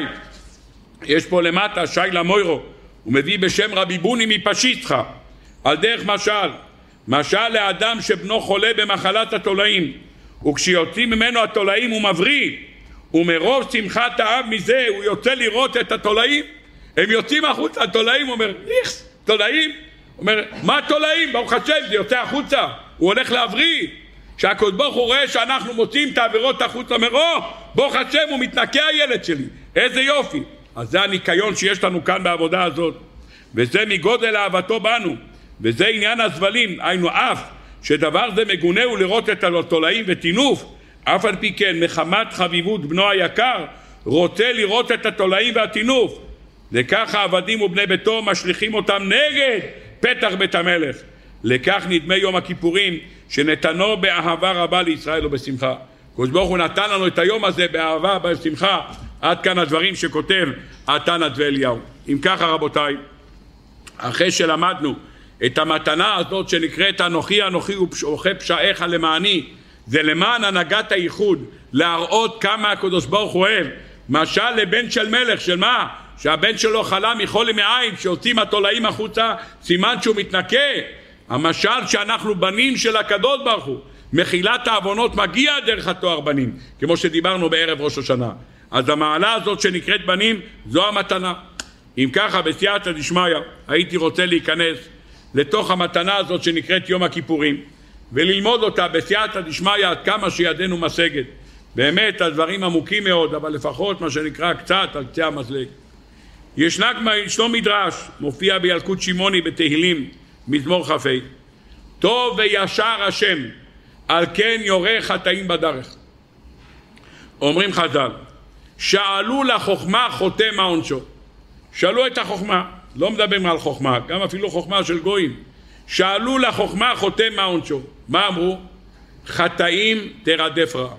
יש פה למטה שי למוירו, הוא מביא בשם רבי בוני מפשיסטך על דרך משל, משל לאדם שבנו חולה במחלת התולעים, וכשיוצאים ממנו התולעים הוא מבריא, ומרוב שמחת האב מזה הוא יוצא לראות את התולעים. הם יוצאים החוצה, התולעים, הוא אומר איכס, תולעים, הוא אומר מה תולעים? ברוך השם, זה יוצא החוצה, הוא הולך להבריא. שהקדוש ברוך הוא רואה שאנחנו מוצאים את העבירות החוצה, אומר או, ברוך השם, הוא מתנקה הילד שלי, איזה יופי. אז זה הניקיון שיש לנו כאן בעבודה הזאת, וזה מגודל אהבתו בנו, וזה עניין הזבלים, היינו אף שדבר זה מגונה הוא לראות את התולעים ותינוף, אף על פי כן מחמת חביבות בנו היקר רוצה לראות את התולעים והתינוף. לכך העבדים ובני ביתו משליחים אותם נגד פתח בית המלך. לכך נדמה יום הכיפורים שנתנו באהבה רבה לישראל ובשמחה. הקדוש ברוך הוא נתן לנו את היום הזה באהבה ובשמחה. עד כאן הדברים שכותב התנא ואליהו. אם ככה רבותיי, אחרי שלמדנו את המתנה הזאת שנקראת אנוכי אנוכי ואוחה פשעיך למעני, זה למען הנהגת הייחוד, להראות כמה הקדוש ברוך הוא אוהב. משל לבן של מלך, של מה? שהבן שלו חלה מחולי מעין, שיוצאים התולעים החוצה, סימן שהוא מתנקה. המשל שאנחנו בנים של הקדוש ברוך הוא, מחילת העוונות מגיע דרך התואר בנים, כמו שדיברנו בערב ראש השנה. אז המעלה הזאת שנקראת בנים זו המתנה. אם ככה בסייעתא דשמיא הייתי רוצה להיכנס לתוך המתנה הזאת שנקראת יום הכיפורים וללמוד אותה בסייעתא דשמיא עד כמה שידנו משגת. באמת הדברים עמוקים מאוד, אבל לפחות מה שנקרא קצת על קצה המזלג. ישנה ישנו מדרש, מופיע בילקוט שמעוני בתהילים מזמור כ"ה, טוב וישר השם על כן יורה חטאים בדרך. אומרים חז"ל, שאלו לחוכמה חותם העונשו. שאלו את החוכמה, לא מדברים על חוכמה, גם אפילו חוכמה של גויים. שאלו לחוכמה חותם העונשו. מה אמרו? חטאים תרדף רע.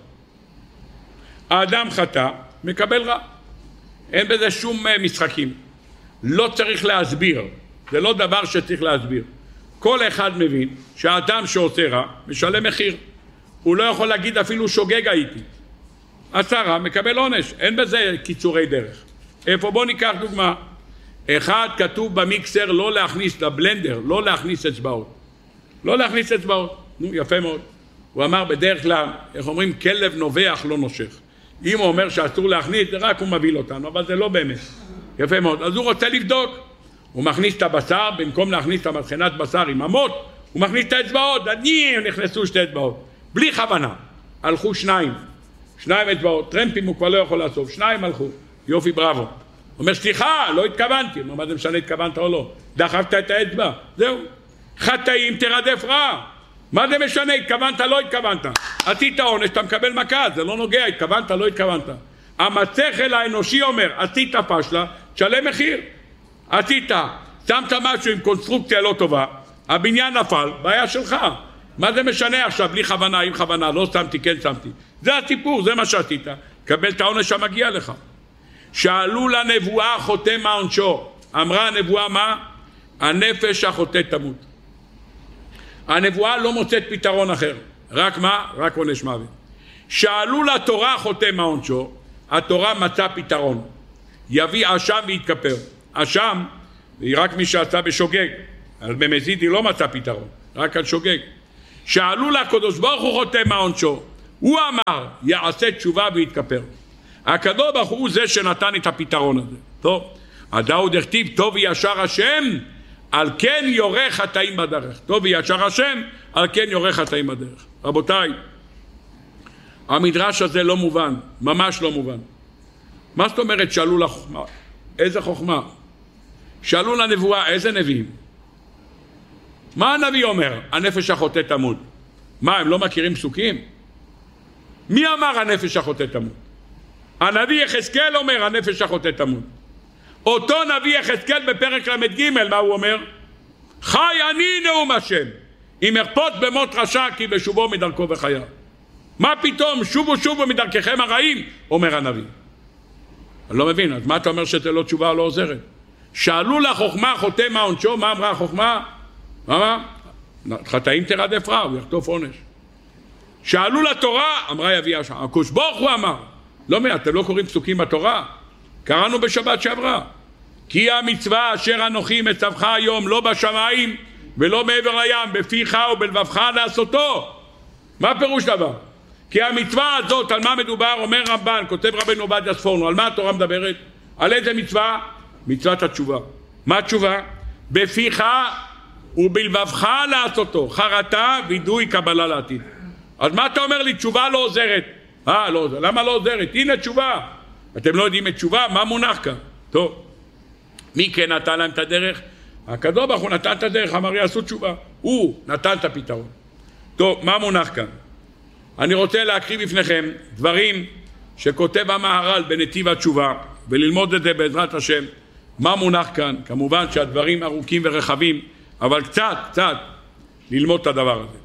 האדם חטא מקבל רע, אין בזה שום משחקים, לא צריך להסביר, זה לא דבר שצריך להסביר. כל אחד מבין שהאדם שעושה רע משלם מחיר. הוא לא יכול להגיד אפילו שוגג הייתי, עשה רע מקבל עונש, אין בזה קיצורי דרך. איפה? בוא ניקח דוגמה. אחד כתוב במיקסר לא להכניס לבלנדר, לא להכניס אצבעות, לא להכניס אצבעות. נו יפה מאוד. הוא אמר בדרך כלל, איך אומרים, כלב נובח לא נושך. אם הוא אומר שאסור להכניס, זה רק הוא מביל אותנו, אבל זה לא באמת. יפה מאוד. אז הוא רוצה לבדוק. הוא מכניס את הבשר, במקום להכניס את המטחנת בשר עם אמות, הוא מכניס את האצבעות, עדיין נכנסו שתי אצבעות. בלי כוונה. הלכו שניים. שניים אצבעות. טרמפים הוא כבר לא יכול לעשות. שניים הלכו. יופי, בראבו. הוא אומר, סליחה, לא התכוונתי. מה זה משנה, התכוונת או לא? דחפת את האצבע. זהו. חטאים תרדף רע. מה זה משנה, התכוונת, לא התכוונת. עשית עונש, אתה מקבל מכה, זה לא נוגע, התכוונת, לא התכוונת. המצחל האנושי אומר, עשית פשלה, תשלם מחיר. עשית, שמת משהו עם קונסטרוקציה לא טובה, הבניין נפל, בעיה שלך. מה זה משנה עכשיו, בלי כוונה, עם כוונה, לא שמתי, כן שמתי. זה הסיפור, זה מה שעשית. קבל את העונש המגיע לך. שאלו לנבואה חותם העונשו. אמרה הנבואה מה? הנפש החוטא תמות. הנבואה לא מוצאת פתרון אחר. רק מה? רק עונש מוות. שאלו לתורה חותם העונשו. התורה מצא פתרון. יביא אשם ויתכפר. אשם היא רק מי שעשה בשוגג, אבל במזיד היא לא מצא פתרון, רק על שוגג. שאלו לה הקדוש ברוך הוא חוטא מה עונשו, הוא אמר יעשה תשובה ויתכפר. הקדוש ברוך הוא זה שנתן את הפתרון הזה. טוב, הדאו דכתיב טוב וישר השם על כן יורה חטאים בדרך. טוב וישר השם על כן יורה חטאים בדרך. רבותיי, המדרש הזה לא מובן, ממש לא מובן. מה זאת אומרת שאלו לה חוכמה? איזה חוכמה? שאלו לה נבואה, איזה נביאים? מה הנביא אומר? הנפש החוטא תמות. מה, הם לא מכירים פסוקים? מי אמר הנפש החוטא תמות? הנביא יחזקאל אומר הנפש החוטא תמות. אותו נביא יחזקאל בפרק למד ג' מה הוא אומר? חי אני נאום השם אם ארפות במות רשע כי בשובו מדרכו וחיה. מה פתאום שובו שובו מדרככם הרעים, אומר הנביא. אני לא מבין, אז מה אתה אומר שזה לא תשובה לא עוזרת? שאלו לה חוכמה חוטא מה עונשו, מה אמרה החוכמה? מה? חטאים תרדף רע, הוא יחטוף עונש. שאלו לתורה, אמרה יביא אשם. הקדוש ברוך הוא אמר, לא מעט, אתם לא קוראים פסוקים בתורה? קראנו בשבת שעברה. כי המצווה אשר אנוכי מצווך היום לא בשמיים ולא מעבר לים, בפיך ובלבבך לעשותו. מה פירוש דבר? כי המצווה הזאת, על מה מדובר? אומר רמב"ן, כותב רבנו עובדיה ספורנו, על מה התורה מדברת? על איזה מצווה? מצוות התשובה. מה התשובה? בפיך ובלבבך לעשותו, חרטה וידוי קבלה לעתיד. אז מה אתה אומר לי? תשובה לא עוזרת. אה, לא עוזרת. למה לא עוזרת? הנה תשובה. אתם לא יודעים את תשובה? מה מונח כאן? טוב. מי כן נתן להם את הדרך? הקדוש ברוך הוא נתן את הדרך, אמר יעשו תשובה. הוא נתן את הפתרון. טוב, מה מונח כאן? אני רוצה להקריא בפניכם דברים שכותב המהר"ל בנתיב התשובה, וללמוד את זה בעזרת השם. מה מונח כאן? כמובן שהדברים ארוכים ורחבים, אבל קצת, קצת, ללמוד את הדבר הזה.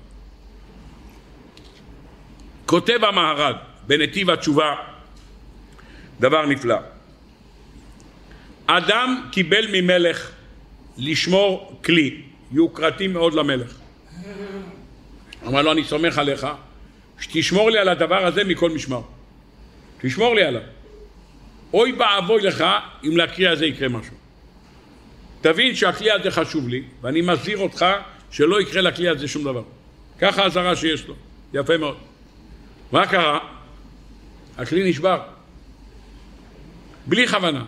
כותב המהר"ל בנתיב התשובה דבר נפלא. אדם קיבל ממלך לשמור כלי, יוקרתי מאוד למלך. אמר לו, אני סומך עליך, שתשמור לי על הדבר הזה מכל משמר. תשמור לי עליו. אוי ואבוי לך אם לכלי הזה יקרה משהו. תבין שהכלי הזה חשוב לי, ואני מזהיר אותך שלא יקרה לכלי הזה שום דבר. ככה הזרה שיש לו. יפה מאוד. מה קרה? הכלי נשבר. בלי כוונה.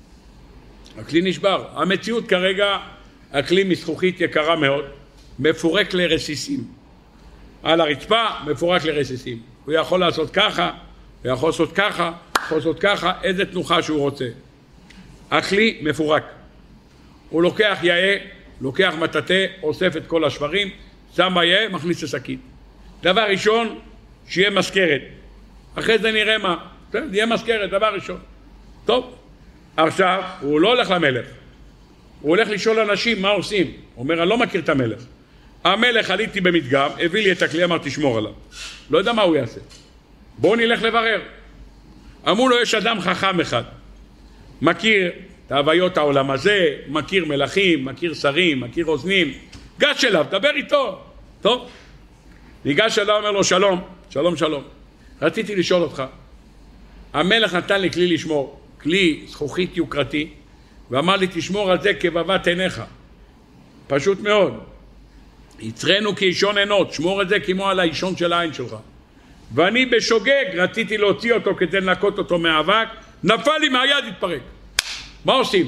הכלי נשבר. המציאות כרגע, הכלי מזכוכית יקרה מאוד, מפורק לרסיסים. על הרצפה, מפורק לרסיסים. הוא יכול לעשות ככה, הוא יכול לעשות ככה, יכול לעשות ככה, איזה תנוחה שהוא רוצה. הכלי מפורק. הוא לוקח יאה, לוקח מטאטא, אוסף את כל השברים, שם ביאה, מכניס לשקית. דבר ראשון, שיהיה מזכרת. אחרי זה נראה מה. יהיה מזכרת, דבר ראשון. טוב. עכשיו, הוא לא הולך למלך. הוא הולך לשאול אנשים מה עושים. הוא אומר, אני לא מכיר את המלך. המלך עליתי במדגם, הביא לי את הכלי, אמר תשמור עליו. לא יודע מה הוא יעשה. בואו נלך לברר. אמרו לו, יש אדם חכם אחד. מכיר את הוויות העולם הזה, מכיר מלכים, מכיר שרים, מכיר אוזנים. גש אליו, דבר איתו. טוב. ניגש אליו, אומר לו, שלום, שלום, שלום. רציתי לשאול אותך. המלך נתן לי כלי לשמור, כלי זכוכית יוקרתי, ואמר לי, תשמור על זה כבבת עיניך. פשוט מאוד. יצרנו כאישון עינות, שמור את זה כמו על האישון של העין שלך. ואני בשוגג רציתי להוציא אותו כדי לנקות אותו מהאבק, נפל לי מהיד, התפרק. מה עושים?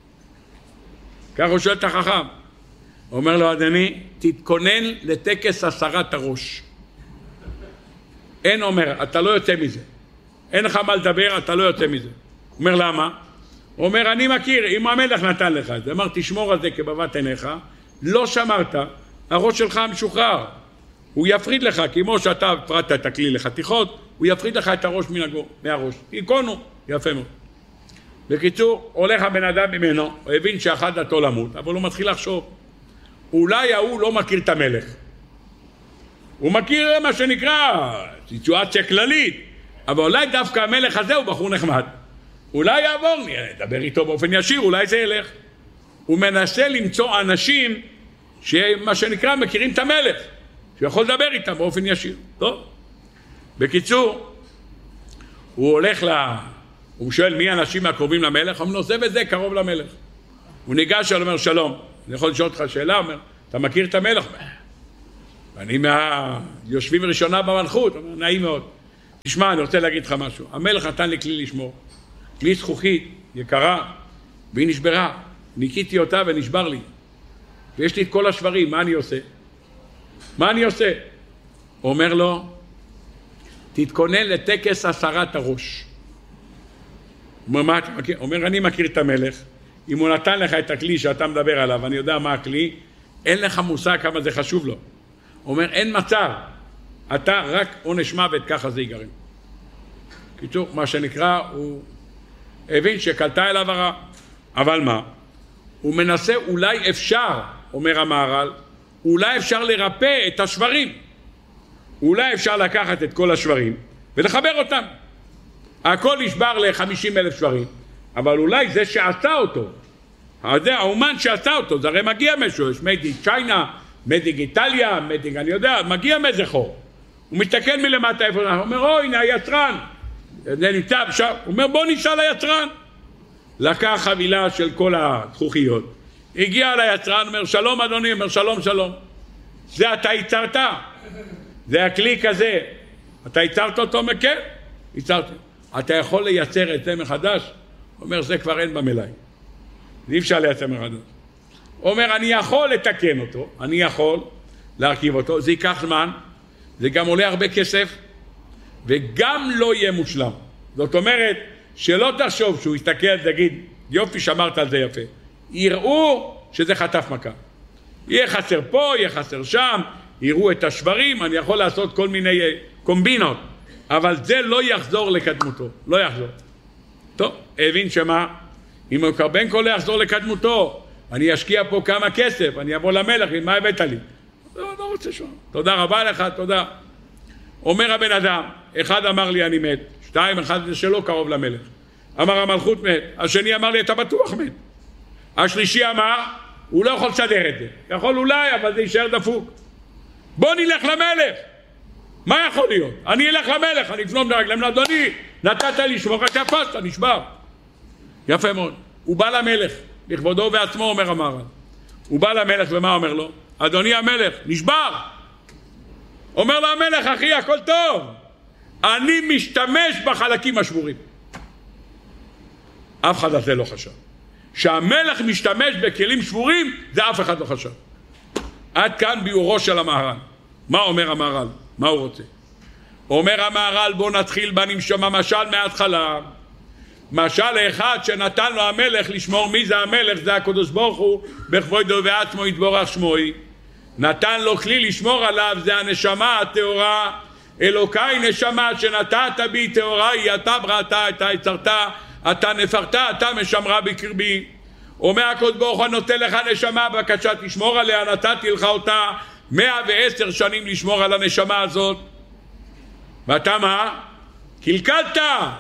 כך הוא שואל את החכם. הוא אומר לו, אדוני, תתכונן לטקס הסרת הראש. אין אומר, אתה לא יוצא מזה. אין לך מה לדבר, אתה לא יוצא מזה. הוא אומר, למה? הוא אומר, אני מכיר, אם המלך נתן לך את זה, אמר, תשמור על זה כבבת עיניך, לא שמרת, הראש שלך משוחרר. הוא יפריד לך, כמו שאתה הפרדת את הכלי לחתיכות, הוא יפריד לך את הראש מנגו, מהראש. תיקונו, יפה מאוד. בקיצור, הולך הבן אדם ממנו, הוא הבין שאחד דתו למות, אבל הוא מתחיל לחשוב, אולי ההוא לא מכיר את המלך. הוא מכיר מה שנקרא סיטואציה כללית, אבל אולי דווקא המלך הזה הוא בחור נחמד. אולי יעבור, נדבר איתו באופן ישיר, אולי זה ילך. הוא מנסה למצוא אנשים שמה שנקרא מכירים את המלך, שיכול לדבר איתם באופן ישיר. טוב. בקיצור, הוא הולך הוא שואל מי האנשים הקרובים למלך, הוא אומר לו זה וזה קרוב למלך. הוא ניגש אליו ואומר שלום, אני יכול לשאול אותך שאלה, הוא אומר, אתה מכיר את המלך? ואני מהיושבים ראשונה במלכות, הוא אומר, נעים מאוד. תשמע, אני רוצה להגיד לך משהו, המלך נתן לי כלי לשמור, כלי זכוכית יקרה, והיא נשברה, ניקיתי אותה ונשבר לי, ויש לי את כל השברים, מה אני עושה? מה אני עושה? הוא אומר לו, תתכונן לטקס הסרת הראש. הוא אומר, מה אתה מכיר? הוא אומר, אני מכיר את המלך, אם הוא נתן לך את הכלי שאתה מדבר עליו, אני יודע מה הכלי, אין לך מושג כמה זה חשוב לו. הוא אומר, אין מצב, אתה רק עונש מוות, ככה זה ייגרם. קיצור, מה שנקרא, הוא הבין שקלטה אליו הרע. אבל מה? הוא מנסה, אולי אפשר, אומר המהר"ל, אולי אפשר לרפא את השברים. אולי אפשר לקחת את כל השברים ולחבר אותם. הכל נשבר ל-חמישים אלף שברים, אבל אולי זה שעשה אותו, זה האומן שעשה אותו, זה הרי מגיע משהו, יש מדיג צ'יינה, מדיג איטליה, מדיג אני יודע, מגיע מאיזה חור. הוא מסתכל מלמטה איפה, הוא אומר, אוי, הנה היצרן, זה נמצא שם, הוא אומר, בוא נשאל היצרן. לקח חבילה של כל הזכוכיות, הגיע ליצרן, אומר, שלום אדוני, אומר, שלום שלום. זה אתה ייצרת? זה הכלי כזה. אתה ייצרת אותו? אומר, כן, ייצרתי. אתה יכול לייצר את זה מחדש? אומר, זה כבר אין במלאי. אי אפשר לייצר מחדש. אומר, אני יכול לתקן אותו, אני יכול להרכיב אותו, זה ייקח זמן, זה גם עולה הרבה כסף, וגם לא יהיה מושלם. זאת אומרת, שלא תחשוב שהוא יסתכל ויגיד, יופי שמרת על זה יפה. יראו שזה חטף מכה. יהיה חסר פה, יהיה חסר שם, יראו את השברים, אני יכול לעשות כל מיני קומבינות, אבל זה לא יחזור לקדמותו, לא יחזור. טוב, הבין שמה, אם הוא קרבן כל לא יחזור לקדמותו, אני אשקיע פה כמה כסף, אני אבוא למלך, מה הבאת לי? לא, לא רוצה שום. תודה רבה לך, תודה. אומר הבן אדם, אחד אמר לי אני מת, שתיים, אחד זה שלא קרוב למלך. אמר המלכות מת, השני אמר לי אתה בטוח מת. השלישי אמר, הוא לא יכול לסדר את זה. יכול אולי, אבל זה יישאר דפוק. בוא נלך למלך. מה יכול להיות? אני אלך למלך, אני אפנום לרגלם, אדוני, נתת לי שמור, אתה פסת, נשבר. יפה מאוד. הוא בא למלך, לכבודו ועצמו אומר המהר"ל. הוא בא למלך ומה אומר לו? אדוני המלך, נשבר. אומר לו המלך, אחי, הכל טוב. אני משתמש בחלקים השבורים. אף אחד על זה לא חשב. שהמלך משתמש בכלים שבורים, זה אף אחד לא חשב. עד כאן ביאורו של המהר"ל. מה אומר המהר"ל? מה הוא רוצה? אומר המהר"ל, בוא נתחיל בנמשמה משל מההתחלה. משל לאחד שנתן לו המלך לשמור. מי זה המלך? זה הקדוש ברוך הוא בכבודו ועצמו יתברך שמוי. נתן לו כלי לשמור עליו, זה הנשמה הטהורה. אלוקי נשמה שנתת בי טהורה היא, אתה בראת, אתה יצרת, אתה נפרת, אתה משמרה בקרבי. אומר הקדוש ברוך הוא, נותן לך נשמה, בבקשה תשמור עליה, נתתי לך אותה מאה ועשר שנים לשמור על הנשמה הזאת. ואתה מה? קלקלת,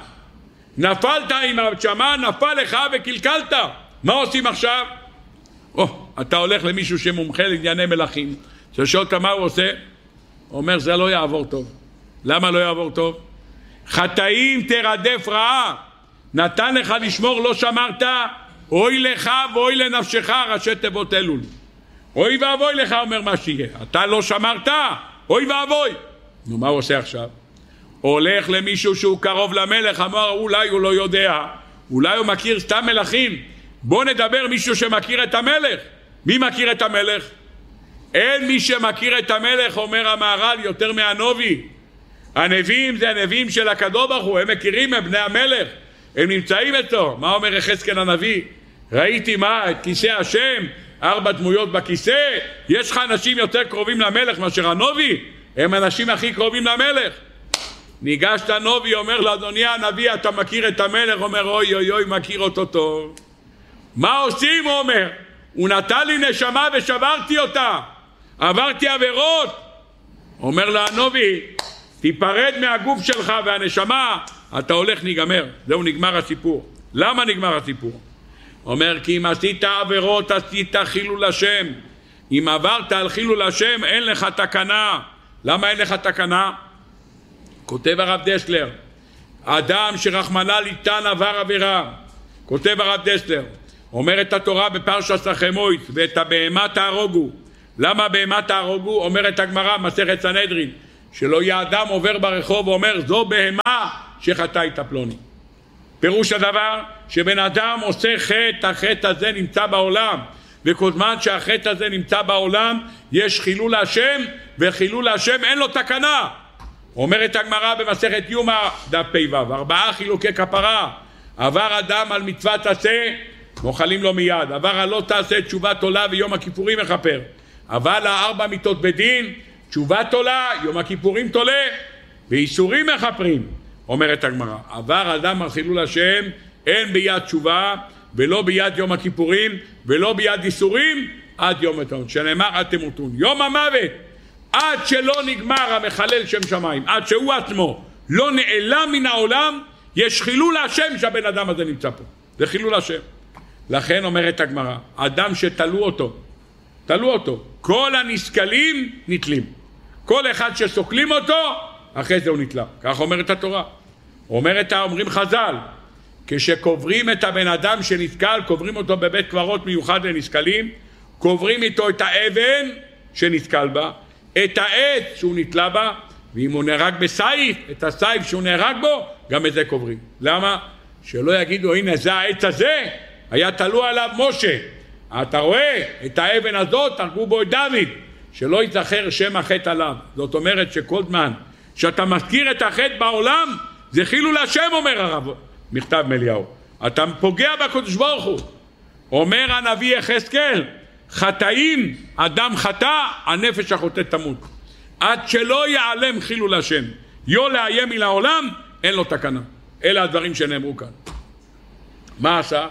נפלת עם הנשמה, נפל לך וקלקלת. מה עושים עכשיו? או, אתה הולך למישהו שמומחה לענייני מלכים, ששואל אותה מה הוא עושה? הוא אומר, זה לא יעבור טוב. למה לא יעבור טוב? חטאים תרדף רעה, נתן לך לשמור לא שמרת, אוי לך ואוי לנפשך, ראשי תיבות אלול. אוי ואבוי לך, אומר מה שיהיה, אתה לא שמרת, אוי ואבוי. נו, מה הוא עושה עכשיו? הולך למישהו שהוא קרוב למלך, אמר אולי הוא לא יודע, אולי הוא מכיר סתם מלכים. בוא נדבר מישהו שמכיר את המלך. מי מכיר את המלך? אין מי שמכיר את המלך, אומר המהר"ל, יותר מהנובי. הנביאים זה הנביאים של הקדוש ברוך הוא, הם מכירים, הם בני המלך, הם נמצאים אצלו. מה אומר יחזקאל הנביא? ראיתי מה? את כיסא השם, ארבע דמויות בכיסא. יש לך אנשים יותר קרובים למלך מאשר הנובי? הם אנשים הכי קרובים למלך. ניגש הנובי, אומר לו, אדוני הנביא, אתה מכיר את המלך? אומר, אוי אוי אוי, מכיר אותו טוב. מה עושים? הוא אומר, הוא נתן לי נשמה ושברתי אותה, עברתי עבירות. אומר לו הנובי, תיפרד מהגוף שלך והנשמה, אתה הולך נגמר. זהו, נגמר הסיפור. למה נגמר הסיפור? אומר, כי אם עשית עבירות עשית חילול השם. אם עברת על חילול השם אין לך תקנה. למה אין לך תקנה? כותב הרב דסלר, אדם שרחמנא ליצלן עבר עבירה, כותב הרב דסלר, אומרת התורה בפרשת אחרי מויץ, ואת הבהמה תהרוגו. למה בהמה תהרוגו? אומרת הגמרא מסכת סנהדרין, שלא יהיה אדם עובר ברחוב ואומר זו בהמה שחטא איתה פלוני. פירוש הדבר שבן אדם עושה חטא, החטא הזה נמצא בעולם, וכל זמן שהחטא הזה נמצא בעולם יש חילול להשם, וחילול להשם אין לו תקנה. אומרת הגמרא במסכת יומא דף פ"ו, ארבעה חילוקי כפרה. עבר אדם על מצוות עשה, מוחלים לו מיד. עבר על לא תעשה, תשובת עולה ויום הכיפורים מכפר. אבל לארבע מיתות בדין, תשובת עולה, יום הכיפורים תולה, ואיסורים מכפרים. אומרת הגמרא, עבר אדם על חילול השם, אין ביד תשובה, ולא ביד יום הכיפורים, ולא ביד איסורים, עד יום התמות. שנאמר עד תמותון. יום המוות, עד שלא נגמר המחלל שם שמיים, עד שהוא עצמו לא נעלם מן העולם, יש חילול השם שהבן אדם הזה נמצא פה. זה חילול השם. לכן אומרת הגמרא, אדם שתלו אותו, תלו אותו, כל הנסכלים נתלים. כל אחד שסוקלים אותו, אחרי זה הוא נתלה. כך אומרת התורה. אומרת, אומרים חז"ל, כשקוברים את הבן אדם שנסכל, קוברים אותו בבית קברות מיוחד לנסכלים, קוברים איתו את האבן שנסכל בה, את העץ שהוא נתלה בה, ואם הוא נהרג בסייף, את הסייף שהוא נהרג בו, גם את זה קוברים. למה? שלא יגידו, הנה זה העץ הזה, היה תלו עליו משה. אתה רואה, את האבן הזאת תרגו בו את דוד, שלא יזכר שם החטא עליו. זאת אומרת שכל זמן שאתה מזכיר את החטא בעולם, זה חילול השם, אומר הרב מכתב מליהו. אתה פוגע בקדוש ברוך הוא. אומר הנביא יחזקאל, חטאים, אדם חטא, הנפש החוטאת תמות. עד שלא ייעלם חילול השם, יו לאיים מן העולם, אין לו תקנה. אלה הדברים שנאמרו כאן. מה עשה?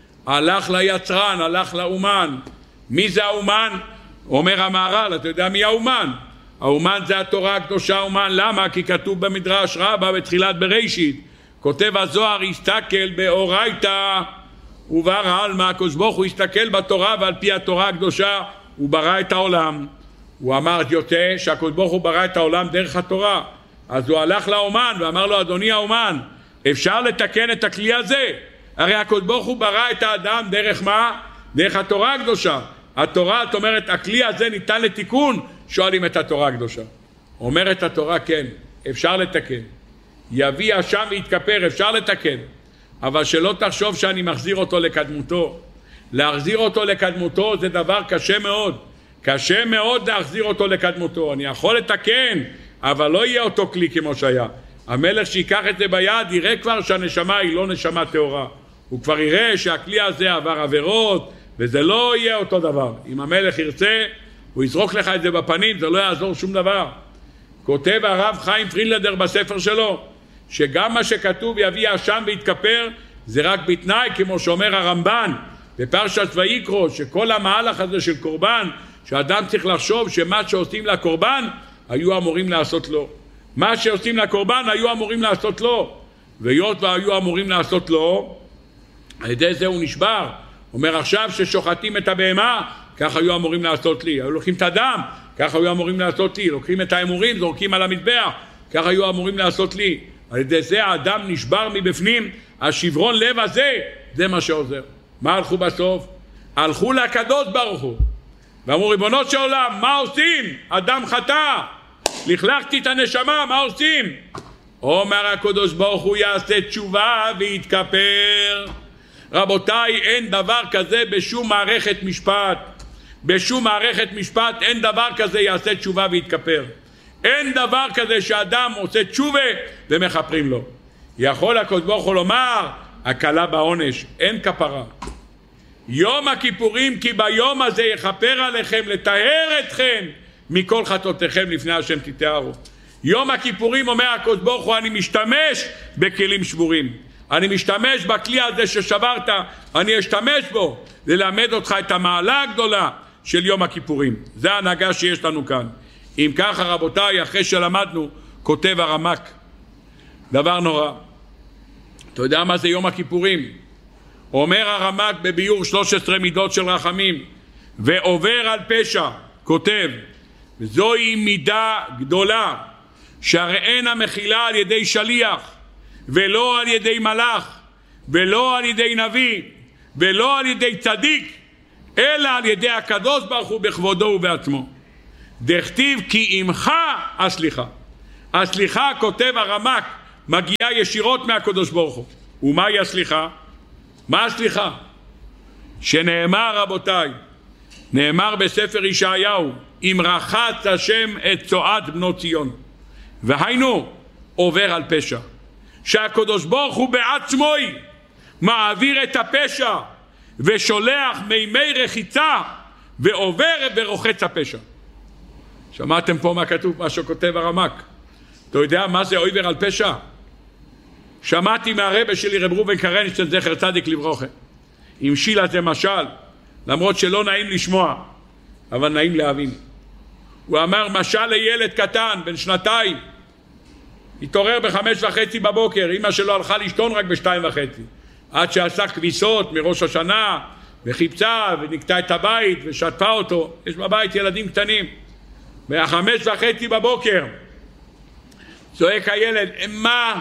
הלך ליצרן, הלך לאומן. מי זה האומן? אומר המהר"ל, אתה יודע מי האומן? האומן זה התורה הקדושה. אומן, למה? כי כתוב במדרש רבה בתחילת בראשית, כותב הזוהר, הסתכל באורייתא וברא עלמא. הקדוש ברוך הוא הסתכל בתורה, ועל פי התורה הקדושה הוא ברא את העולם. הוא אמר, יוצא שהקדוש ברוך הוא ברא את העולם דרך התורה. אז הוא הלך לאומן ואמר לו, אדוני האומן, אפשר לתקן את הכלי הזה? הרי הקדוש ברוך הוא ברא את האדם דרך מה? דרך התורה הקדושה. התורה, את אומרת, הכלי הזה ניתן לתיקון? שואלים את התורה הקדושה. אומרת התורה, כן, אפשר לתקן. יביא אשם ויתכפר, אפשר לתקן. אבל שלא תחשוב שאני מחזיר אותו לקדמותו. להחזיר אותו לקדמותו זה דבר קשה מאוד. קשה מאוד להחזיר אותו לקדמותו. אני יכול לתקן, אבל לא יהיה אותו כלי כמו שהיה. המלך שיקח את זה ביד יראה כבר שהנשמה היא לא נשמה טהורה. הוא כבר יראה שהכלי הזה עבר עבירות, וזה לא יהיה אותו דבר. אם המלך ירצה, הוא יזרוק לך את זה בפנים, זה לא יעזור שום דבר. כותב הרב חיים פרידלנדר בספר שלו, שגם מה שכתוב יביא אשם ויתכפר, זה רק בתנאי, כמו שאומר הרמב"ן בפרשת ויקרא, שכל המהלך הזה של קורבן, שאדם צריך לחשוב שמה שעושים לקורבן, היו אמורים לעשות לו. מה שעושים לקורבן, היו אמורים לעשות לו. והיות והיו אמורים לעשות לו, על ידי זה הוא נשבר. אומר, עכשיו ששוחטים את הבהמה, כך היו אמורים לעשות לי. היו לוקחים את הדם, כך היו אמורים לעשות לי. לוקחים את האמורים, זורקים על המטבח, כך היו אמורים לעשות לי. על ידי זה האדם נשבר מבפנים, השברון לב הזה, זה מה שעוזר. מה הלכו בסוף? הלכו לקדוש ברוך הוא. ואמרו, ריבונו של עולם, מה עושים? אדם חטא, לכלכתי את הנשמה, מה עושים? אומר הקדוש ברוך הוא, יעשה תשובה ויתכפר. רבותיי, אין דבר כזה בשום מערכת משפט. בשום מערכת משפט אין דבר כזה יעשה תשובה ויתכפר. אין דבר כזה שאדם עושה תשובה ומכפרים לו. יכול הקדוש ברוך הוא לומר, הקלה בעונש, אין כפרה. יום הכיפורים, כי ביום הזה יכפר עליכם, לטהר אתכם מכל חטאותיכם לפני השם תטהרו. יום הכיפורים, אומר הקדוש ברוך הוא, אני משתמש בכלים שבורים. אני משתמש בכלי הזה ששברת, אני אשתמש בו ללמד אותך את המעלה הגדולה של יום הכיפורים. זה ההנהגה שיש לנו כאן. אם ככה רבותיי, אחרי שלמדנו, כותב הרמק דבר נורא. אתה יודע מה זה יום הכיפורים? אומר הרמק בביור שלוש עשרה מידות של רחמים, ועובר על פשע, כותב, זוהי מידה גדולה שהרי אין המחילה על ידי שליח, ולא על ידי מלאך, ולא על ידי נביא, ולא על ידי צדיק, אלא על ידי הקדוש ברוך הוא בכבודו ובעצמו. דכתיב כי עמך הסליחה. הסליחה, כותב הרמ"ק, מגיעה ישירות מהקדוש ברוך הוא. ומהי הסליחה? מה הסליחה? שנאמר, רבותיי, נאמר בספר ישעיהו, אם רחץ השם את צואת בנות ציון, והיינו עובר על פשע, שהקדוש ברוך הוא בעצמו מעביר את הפשע ושולח מימי רחיצה ועובר ורוחץ הפשע. שמעתם פה מה כתוב, מה שכותב הרמ"ק? אתה יודע מה זה עובר על פשע? שמעתי מהרבא שלי רב ראובן קרלינסון זכר צדיק לברכה, המשיל על זה משל, למרות שלא נעים לשמוע אבל נעים להבין. הוא אמר משל לילד קטן בן שנתיים, התעורר בחמש וחצי בבוקר, אמא שלו הלכה לשתון רק בשתיים וחצי, עד שעשה כביסות מראש השנה וחיפצה ונקטה את הבית ושטפה אותו. יש בבית ילדים קטנים. בחמש וחצי בבוקר צועק הילד, אמא,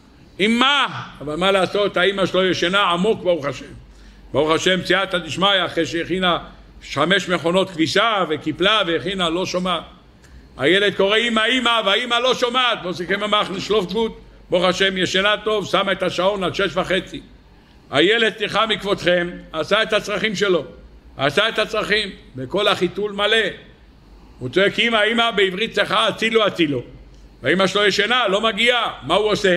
אמא, אבל מה לעשות, האמא שלו ישנה עמוק, ברוך השם. ברוך השם, סייעתא דשמיא, אחרי שהכינה חמש מכונות כביסה וקיפלה והכינה, לא שומעת. הילד קורא אמא, אמא, והאמא לא שומעת. מוסיקים אמך נשלוף דבות, ברוך השם, ישנה טוב, שמה את השעון על שש וחצי. הילד, סליחה מכבודכם, עשה את הצרכים שלו, עשה את הצרכים, וכל החיתול מלא. הוא צועק, אמא, אמא, בעברית צחה, הצילו, הצילו. והאמא שלו ישנה, לא מגיעה. מה הוא עושה?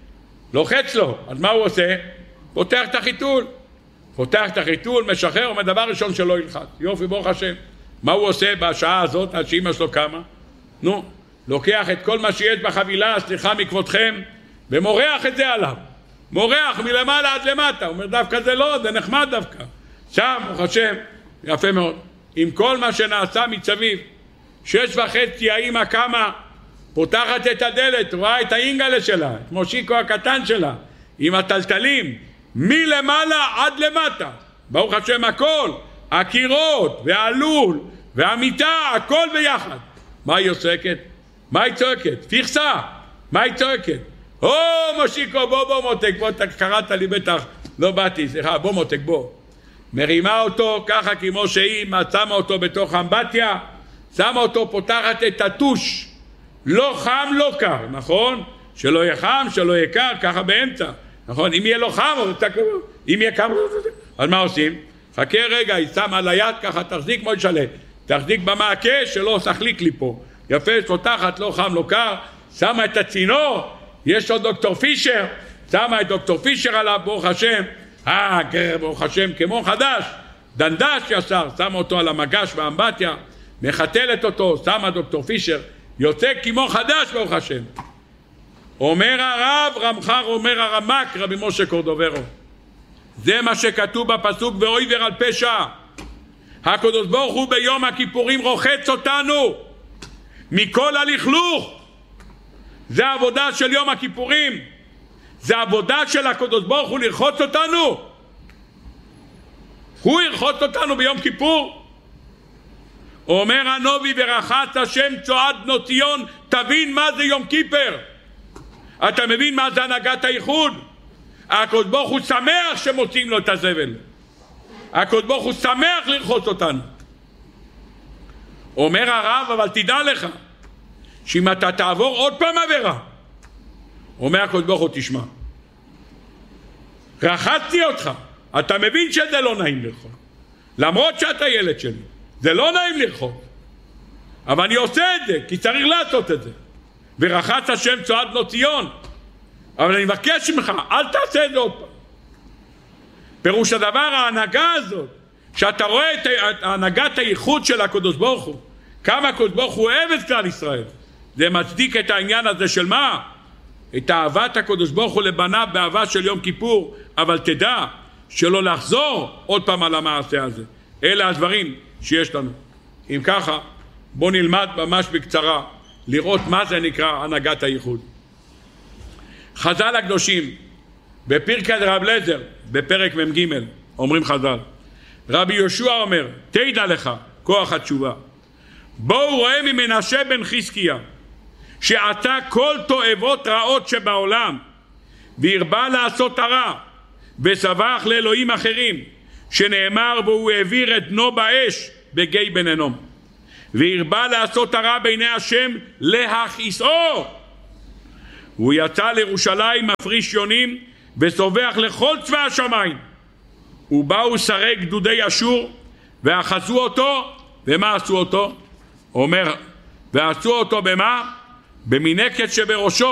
לוחץ לו. אז מה הוא עושה? פותח את החיתול. פותח את החיתול, משחרר, אומר דבר ראשון שלא ילחץ. יופי, ברוך השם. מה הוא עושה בשעה הזאת, עד שאמא שלו קמה? נו, לוקח את כל מה שיש בחבילה, סליחה מכבודכם, ומורח את זה עליו. מורח מלמעלה עד למטה. הוא אומר, דווקא זה לא, זה נחמד דווקא. שם, ברוך השם, יפה מאוד. עם כל מה שנעשה מצביב, שש וחצי האמא קמה, פותחת את הדלת, רואה את האינגלה שלה, את מושיקו הקטן שלה, עם הטלטלים, מלמעלה עד למטה. ברוך השם הכל, הקירות והעלול והמיטה, הכל ביחד. מה היא עוסקת? מה היא צועקת? פיכסה. מה היא צועקת? או מושיקו, בוא בוא מותק, בוא קראת לי בטח, לא באתי, סליחה, בוא מותק, בוא. מרימה אותו ככה כמו שהיא, שמה אותו בתוך אמבטיה, שמה אותו, פותחת את הטוש, לא חם לא קר, נכון? שלא יהיה חם, שלא יהיה קר, ככה באמצע, נכון? אם יהיה לא חם, אם יהיה קר, אז מה עושים? חכה רגע, היא שמה על היד ככה, תחזיק מאוד שלט, תחזיק במעקה שלא תחליק לי פה, יפה, פותחת, לא חם לא קר, שמה את הצינור, יש עוד דוקטור פישר, שמה את דוקטור פישר עליו, ברוך השם, אה, ברוך השם, כמו חדש, דנדש ישר, שמה אותו על המגש באמבטיה, מחתלת אותו, שמה דוקטור פישר, יוצא כמו חדש, ברוך השם. אומר הרב רמח"ר, אומר הרמ"ק, רבי משה קורדוברו, זה מה שכתוב בפסוק, ועובר על פשע. הקדוש ברוך הוא ביום הכיפורים רוחץ אותנו מכל הלכלוך. זה העבודה של יום הכיפורים, זה העבודה של הקדוש ברוך הוא לרחוץ אותנו. הוא ירחוץ אותנו ביום כיפור. אומר הנובי, ורחץ השם צואת בנות ציון. תבין מה זה יום כיפר, אתה מבין מה זה הנהגת הייחוד. הקדוש ברוך הוא שמח שמוצאים לו את הזבל, הקדוש ברוך הוא שמח לרחוץ אותנו. אומר הרב, אבל תדע לך שאם אתה תעבור עוד פעם עבירה, אומר הקדוש ברוך הוא, תשמע, רחצתי אותך, אתה מבין שזה לא נעים לרחוץ, למרות שאתה ילד שלי, זה לא נעים לרחוץ, אבל אני עושה את זה כי צריך לעשות את זה. ורחץ השם צואת בנות ציון, אבל אני מבקש ממך, אל תעשה את זה עוד פעם. פירוש הדבר, ההנהגה הזאת, שאתה רואה את הנהגת הייחוד של הקדוש ברוך הוא, כמה הקדוש ברוך הוא אוהב את כלל ישראל, זה מצדיק את העניין הזה של מה? את אהבת הקדוש ברוך הוא לבניו באהבה של יום כיפור. אבל תדע שלא לחזור עוד פעם על המעשה הזה. אלה הדברים שיש לנו. אם ככה, בוא נלמד ממש בקצרה לראות מה זה נקרא הנהגת הייחוד. חז"ל הקדושים בפרקי רב אליעזר בפרק מ"ג אומרים חז"ל, רבי יהושע אומר, תדע לך כוח התשובה, בואו רואה ממנשה בן חזקיה שעתה כל תועבות רעות שבעולם והרבה לעשות הרע, וסבח לאלוהים אחרים, שנאמר והוא העביר את בנו באש בגיא בן אנום. והרבה לעשות הרע בעיני השם להכעיסו. הוא יצא לירושלים מפריש יונים וסובח לכל צבא השמיים. ובאו שרי גדודי אשור ואחזו אותו. ומה עשו אותו? אומר, ועשו אותו במה? במינקת שבראשו,